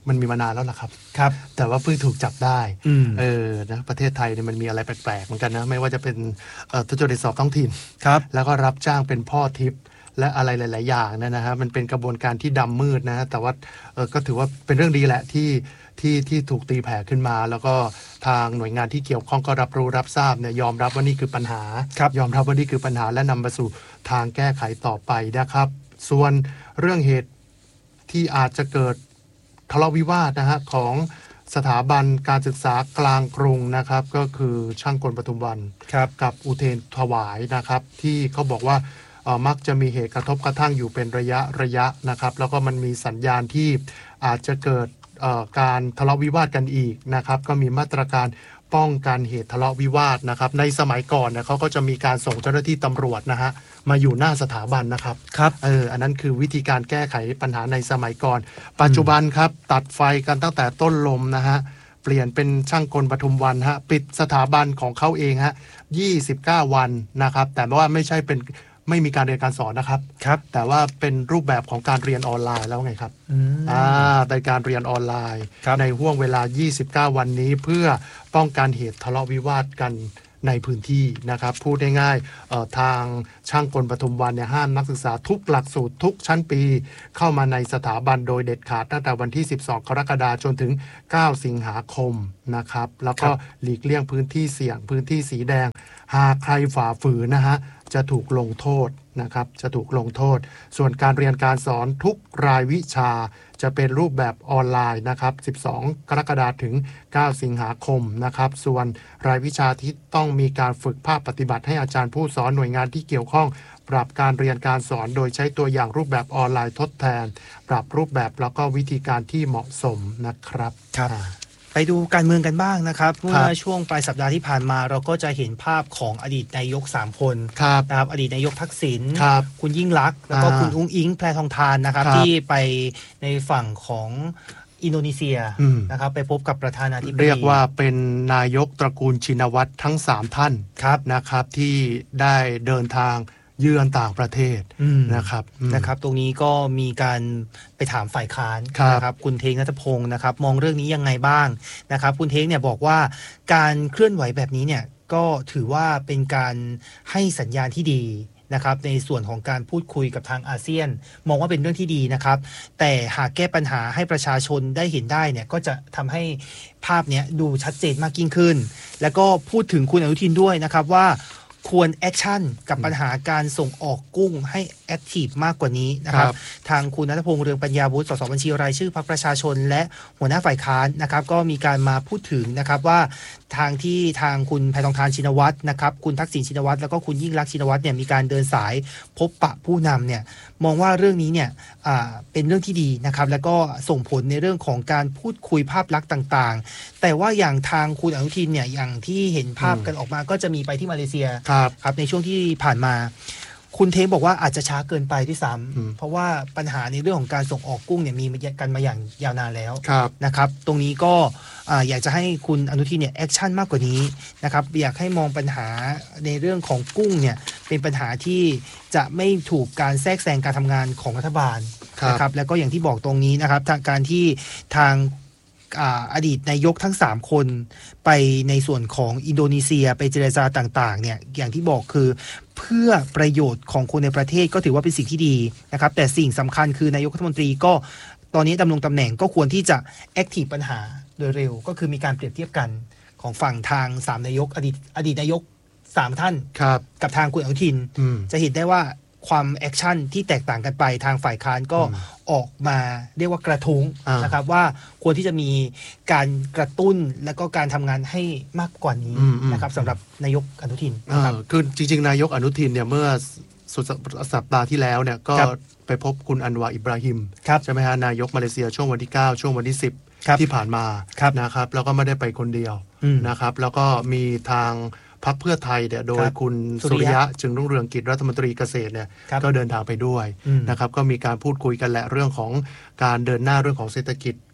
B: มันมีมานานแล้วล่ะครับ
C: ครับ
B: แต่ว่าเพิ่งถูกจับได้
C: เอ
B: อนะประเทศไทยเนี่ยมันมีอะไรแปลกๆเหมือนกันนะไม่ว่าจะเป็นทุจริตสอบท้องถิ่น
C: ครับ
B: แล้วก็รับจ้างเป็นพ่อทิพย์และอะไรหลายๆอย่างนะนะฮะมันเป็นกระบวนการที่ดำมืดนะแต่ว่าเออก็ถือว่าเป็นเรื่องดีแหละที่ที่ที่ถูกตีแผ่ขึ้นมาแล้วก็ทางหน่วยงานที่เกี่ยวข้องก็รับรู้รับทราบเนี่ยยอมรับว่านี่คือปัญหายอมรับว่านี่คือปัญหาและนำไปสู่ทางแก้ไขต่อไปนะครับส่วนเรื่องเหตุที่อาจจะเกิดทะเลาะวิวาทนะฮะของสถาบันการศึกษากลางกรุงนะครับก็คือช่างกลปทุมวันกับอุเทนถวายนะครับที่เขาบอกว่ามักจะมีเหตุกระทบกระทั่งอยู่เป็นระยะระยะนะครับแล้วก็มันมีสัญญาณที่อาจจะเกิดการทะเลาะวิวาทกันอีกนะครับก็มีมาตรการป้องกันเหตุทะเลาะวิวาทนะครับในสมัยก่อนเนี่ยเขาก็จะมีการส่งเจ้าหน้าที่ตำรวจนะฮะมาอยู่หน้าสถาบันนะครับ
C: ครับ
B: เอออันนั้นคือวิธีการแก้ไขปัญหาในสมัยก่อนปัจจุบันครับตัดไฟกันตั้งแต่ต้นลมนะฮะเปลี่ยนเป็นช่างกลปทุมวันฮะปิดสถาบันของเขาเองฮะยี่สิบเก้าวันนะครับแต่ว่าไม่ใช่เป็นไม่มีการเรียนการสอนนะครับ
C: ครับ
B: แต่ว่าเป็นรูปแบบของการเรียนออนไลน์แล้วไงครับอ่าในการเรียนออนไลน์ในห่วงเวลายี่สิบเก้าวันนี้เพื่อป้องกันเหตุทะเลาะวิวาทกันในพื้นที่นะครับพูดง่ายๆทางช่างกลปทุมวันเนี่ยห้ามนักศึกษาทุกหลักสูตรทุกชั้นปีเข้ามาในสถาบันโดยเด็ดขาดตั้งแต่วันที่สิบสองกรกฎาคมจนถึงเก้าสิงหาคมนะครับแล้วก็หลีกเลี่ยงพื้นที่เสี่ยงพื้นที่สีแดงหากใครฝ่าฝืนนะฮะจะถูกลงโทษนะครับจะถูกลงโทษส่วนการเรียนการสอนทุกรายวิชาจะเป็นรูปแบบออนไลน์นะครับสิบสองกรกฎาคมถึงเก้าสิงหาคมนะครับส่วนรายวิชาที่ต้องมีการฝึกภาคปฏิบัติให้อาจารย์ผู้สอนหน่วยงานที่เกี่ยวข้องปรับการเรียนการสอนโดยใช้ตัวอย่างรูปแบบออนไลน์ทดแทนปรับรูปแบบแล้วก็วิธีการที่เหมาะสมนะครับ
C: ครับไปดูการเมืองกันบ้างนะครับเมื่อช่วงปลายสัปดาห์ที่ผ่านมาเราก็จะเห็นภาพของอดีตนายกสามคนนะครับอดีตนายกทักษิณ คุณยิ่งลักษณ์แล้วก็คุณอุ้งอิงแพรทองธารนะครับที่ไปในฝั่งของอินโดนีเซียนะครับไปพบกับประธานาธิบดี
B: เรียกว่าเป็นนายกตระกูลชินวัตรทั้งสามท่านนะครับที่ได้เดินทางเยือนต่างประเทศนะครับ
C: นะครับตรงนี้ก็มีการไปถามฝ่ายค้านนะครับคุณเท้งณัฐพงศ์นะครับมองเรื่องนี้ยังไงบ้างนะครับคุณเท้งเนี่ยบอกว่าการเคลื่อนไหวแบบนี้เนี่ยก็ถือว่าเป็นการให้สัญญาณที่ดีนะครับในส่วนของการพูดคุยกับทางอาเซียนมองว่าเป็นเรื่องที่ดีนะครับแต่หากแก้ปัญหาให้ประชาชนได้เห็นได้เนี่ยก็จะทำให้ภาพนี้ดูชัดเจนมากยิ่งขึ้นแล้วก็พูดถึงคุณอนุทินด้วยนะครับว่าควรแอคชั่นกับปัญหาการส่งออกกุ้งให้แอคทีฟมากกว่านี้นะครับทางคุณณัฐพงศ์เรืองปัญญาวุฒิสสบัญชีรายชื่อพรรคประชาชนและหัวหน้าฝ่ายค้านนะครับก็มีการมาพูดถึงนะครับว่าทางที่ทางคุณแพทองธารชินวัตรนะครับคุณทักษิณชินวัตรแล้วก็คุณยิ่งลักษณ์ชินวัตรเนี่ยมีการเดินสายพบปะผู้นำเนี่ยมองว่าเรื่องนี้เนี่ยเป็นเรื่องที่ดีนะครับแล้วก็ส่งผลในเรื่องของการพูดคุยภาพลักษณ์ต่างๆแต่ว่าอย่างทางคุณอนุทินเนี่ยอย่างที่เห็นภาพกันออกมาก็จะมีไปที่มาเลเซียครับในช่วงที่ผ่านมาคุณเทงบอกว่าอาจจะช้าเกินไปที่ซ้ำเพราะว่าปัญหาในเรื่องของการส่งออกกุ้งเนี่ยมีกันมาอย่างยาวนานแล้วนะครับตรงนี้ก็อยากจะให้คุณอนุทินเนี่ยแอคชั่นมากกว่านี้นะครับอยากให้มองปัญหาในเรื่องของกุ้งเนี่ยเป็นปัญหาที่จะไม่ถูกการแทรกแซงการทำงานของรัฐบาลนะครับแล้วก็อย่างที่บอกตรงนี้นะครับการที่ทางอดีตนายกทั้งสามคนไปในส่วนของอินโดนีเซียไปเจรจาต่างๆเนี่ยอย่างที่บอกคือเพื่อประโยชน์ของคนในประเทศก็ถือว่าเป็นสิ่งที่ดีนะครับแต่สิ่งสำคัญคือนายกรัฐมนตรีก็ตอนนี้ดำรงตำแหน่งก็ควรที่จะแอคทีฟปัญหาโดยเร็วก็คือมีการเปรียบเทียบกันของฝั่งทางสามนายกอดีตอดีตนายกสามท่านกับทางคุณอนุทินจะเห็นได้ว่าความแอคชั่นที่แตกต่างกันไปทางฝ่ายค้านก็ออกมาเรียกว่ากระทุ้งนะครับว่าควรที่จะมีการกระตุ้นและก็การทำงานให้มากกว่านี้นะครับสำหรับนายกอนุทินนะครับ
B: คือจริงๆนายกอนุทินเนี่ยเมื่อสุดสัปดาห์ที่แล้วเนี่ยก็ไปพบคุณอันวาอิบราฮิมใช่ไหมฮะนายกมาเลเซียช่วงวันที่เก้าช่วงวันที่สิบที่ผ่านมานะครับแล้วก็ไม่ได้ไปคนเดียวนะครับแล้วก็มีทางพรรคเพื่อไทยเนี่ยโดยคุณสุริยะจึงรุ่งเรืองกิจรัฐมนตรีเกษตรเนี่ยก็เดินทางไปด้วยนะครับก็มีการพูดคุยกันแหละเรื่องของการเดินหน้าเรื่องของเศรษฐกิจ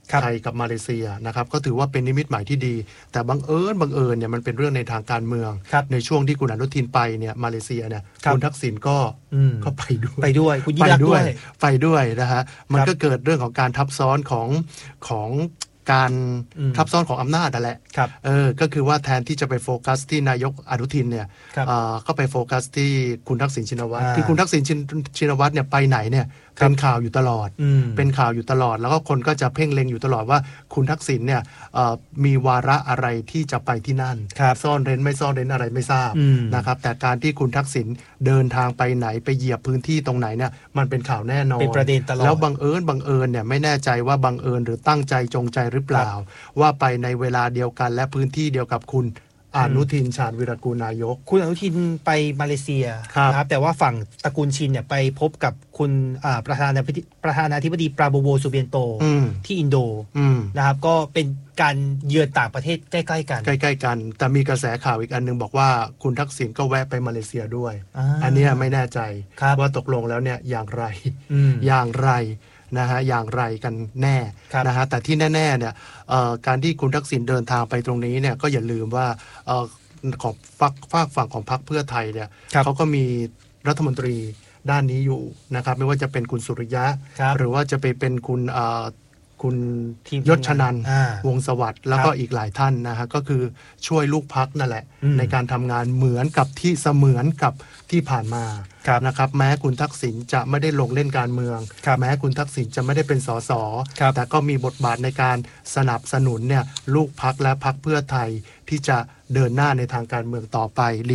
B: ไทยกับมาเลเซียนะครับก็ถือว่าเป็นนิมิตหมายที่ดีแต่บังเอิญบังเอิญเนี่ยมันเป็นเรื่องในทางการเมืองในช่วงที่คุณอนุทินไปเนี่ยมาเลเซียเนี่ยคุณทักษิณก็ก็ไปด้วย
C: ไปด้วยคุณยิ่งรักด้วย
B: ไปด้วยนะฮะมันก็เกิดเรื่องของการทับซ้อนของของการทับซ้อนของอำนาจนั่นแหละเออก็คือว่าแทนที่จะไปโฟกัสที่นายกอนุทินเนี่ยก็ไปโฟกัสที่คุณทักษิณชินวัตรคือคุณทักษิณชินวัตรเนี่ยไปไหนเนี่ยเป็นข่าวอยู่ตลอดเป็นข่าวอยู่ตลอดแล้วก็คนก็จะเพ่งเล็งอยู่ตลอดว่าคุณทักษิณเนี่ยมีวาระอะไรที่จะไปที่นั่นซ่อนเร้นไม่ซ่อนเร้นอะไรไม่ทราบนะครับแต่การที่คุณทักษิณเดินทางไปไหนไปเหยียบพื้นที่ตรงไหนเนี่ยมันเป็นข่าวแน่นอน
C: เป็นประเด็นตลอด
B: แล้วบังเอิญบังเอิญเนี่ยไม่แน่ใจว่าบังเอิญหรือตั้งใจจงใจหรือเปล่าว่าไปในเวลาเดียวกันและพื้นที่เดียวกับคุณอนุทินชาญวิรากูลนายก
C: คุณอนุทินไปมาเลเซียนะครับแต่ว่าฝั่งตระกูลชินเนี่ยไปพบกับคุณประธานาธิบดีประธานาธิบดีปราโบโวซูเบียนโตที่อินโดนะครับก็เป็นการเยือนต่างประเทศใกล้ๆกัน
B: ใกล้ๆกันแต่มีกระแสข่าวอีกอันนึงบอกว่าคุณทักษิณก็แวะไปมาเลเซียด้วย อ, อันนี้ไม่แน่ใจว่าตกลงแล้วเนี่ยอย่างไรอย่างไรนะฮะอย่างไรกันแน่นะฮะแต่ที่แน่ๆเนี่ยการที่คุณทักษิณเดินทางไปตรงนี้เนี่ยก็อย่าลืมว่าของฝักฝากฝั่งของพรรคเพื่อไทยเนี่ยเขาก็มีรัฐมนตรีด้านนี้อยู่นะครับไม่ว่าจะเป็นคุณสุริยะหรือว่าจะไปเป็นคุณคุณยศชนันท์วงศ์สวัสดิ์แล้วก็อีกหลายท่านนะฮะก็คือช่วยลูกพรรคนั่นแหละในการทำงานเหมือนกับที่เสมือนกับที่ผ่านมานะครับแม้คุณทักษิณจะไม่ได้ลงเล่นการเมืองแม้คุณทักษิณจะไม่ได้เป็นสสแต่ก็มีบทบาทในการสนับสนุนเนี่ยลูกพรรคและพรรคเพื่อไทยที่จะเดินหน้าในทางการเมืองต่อไป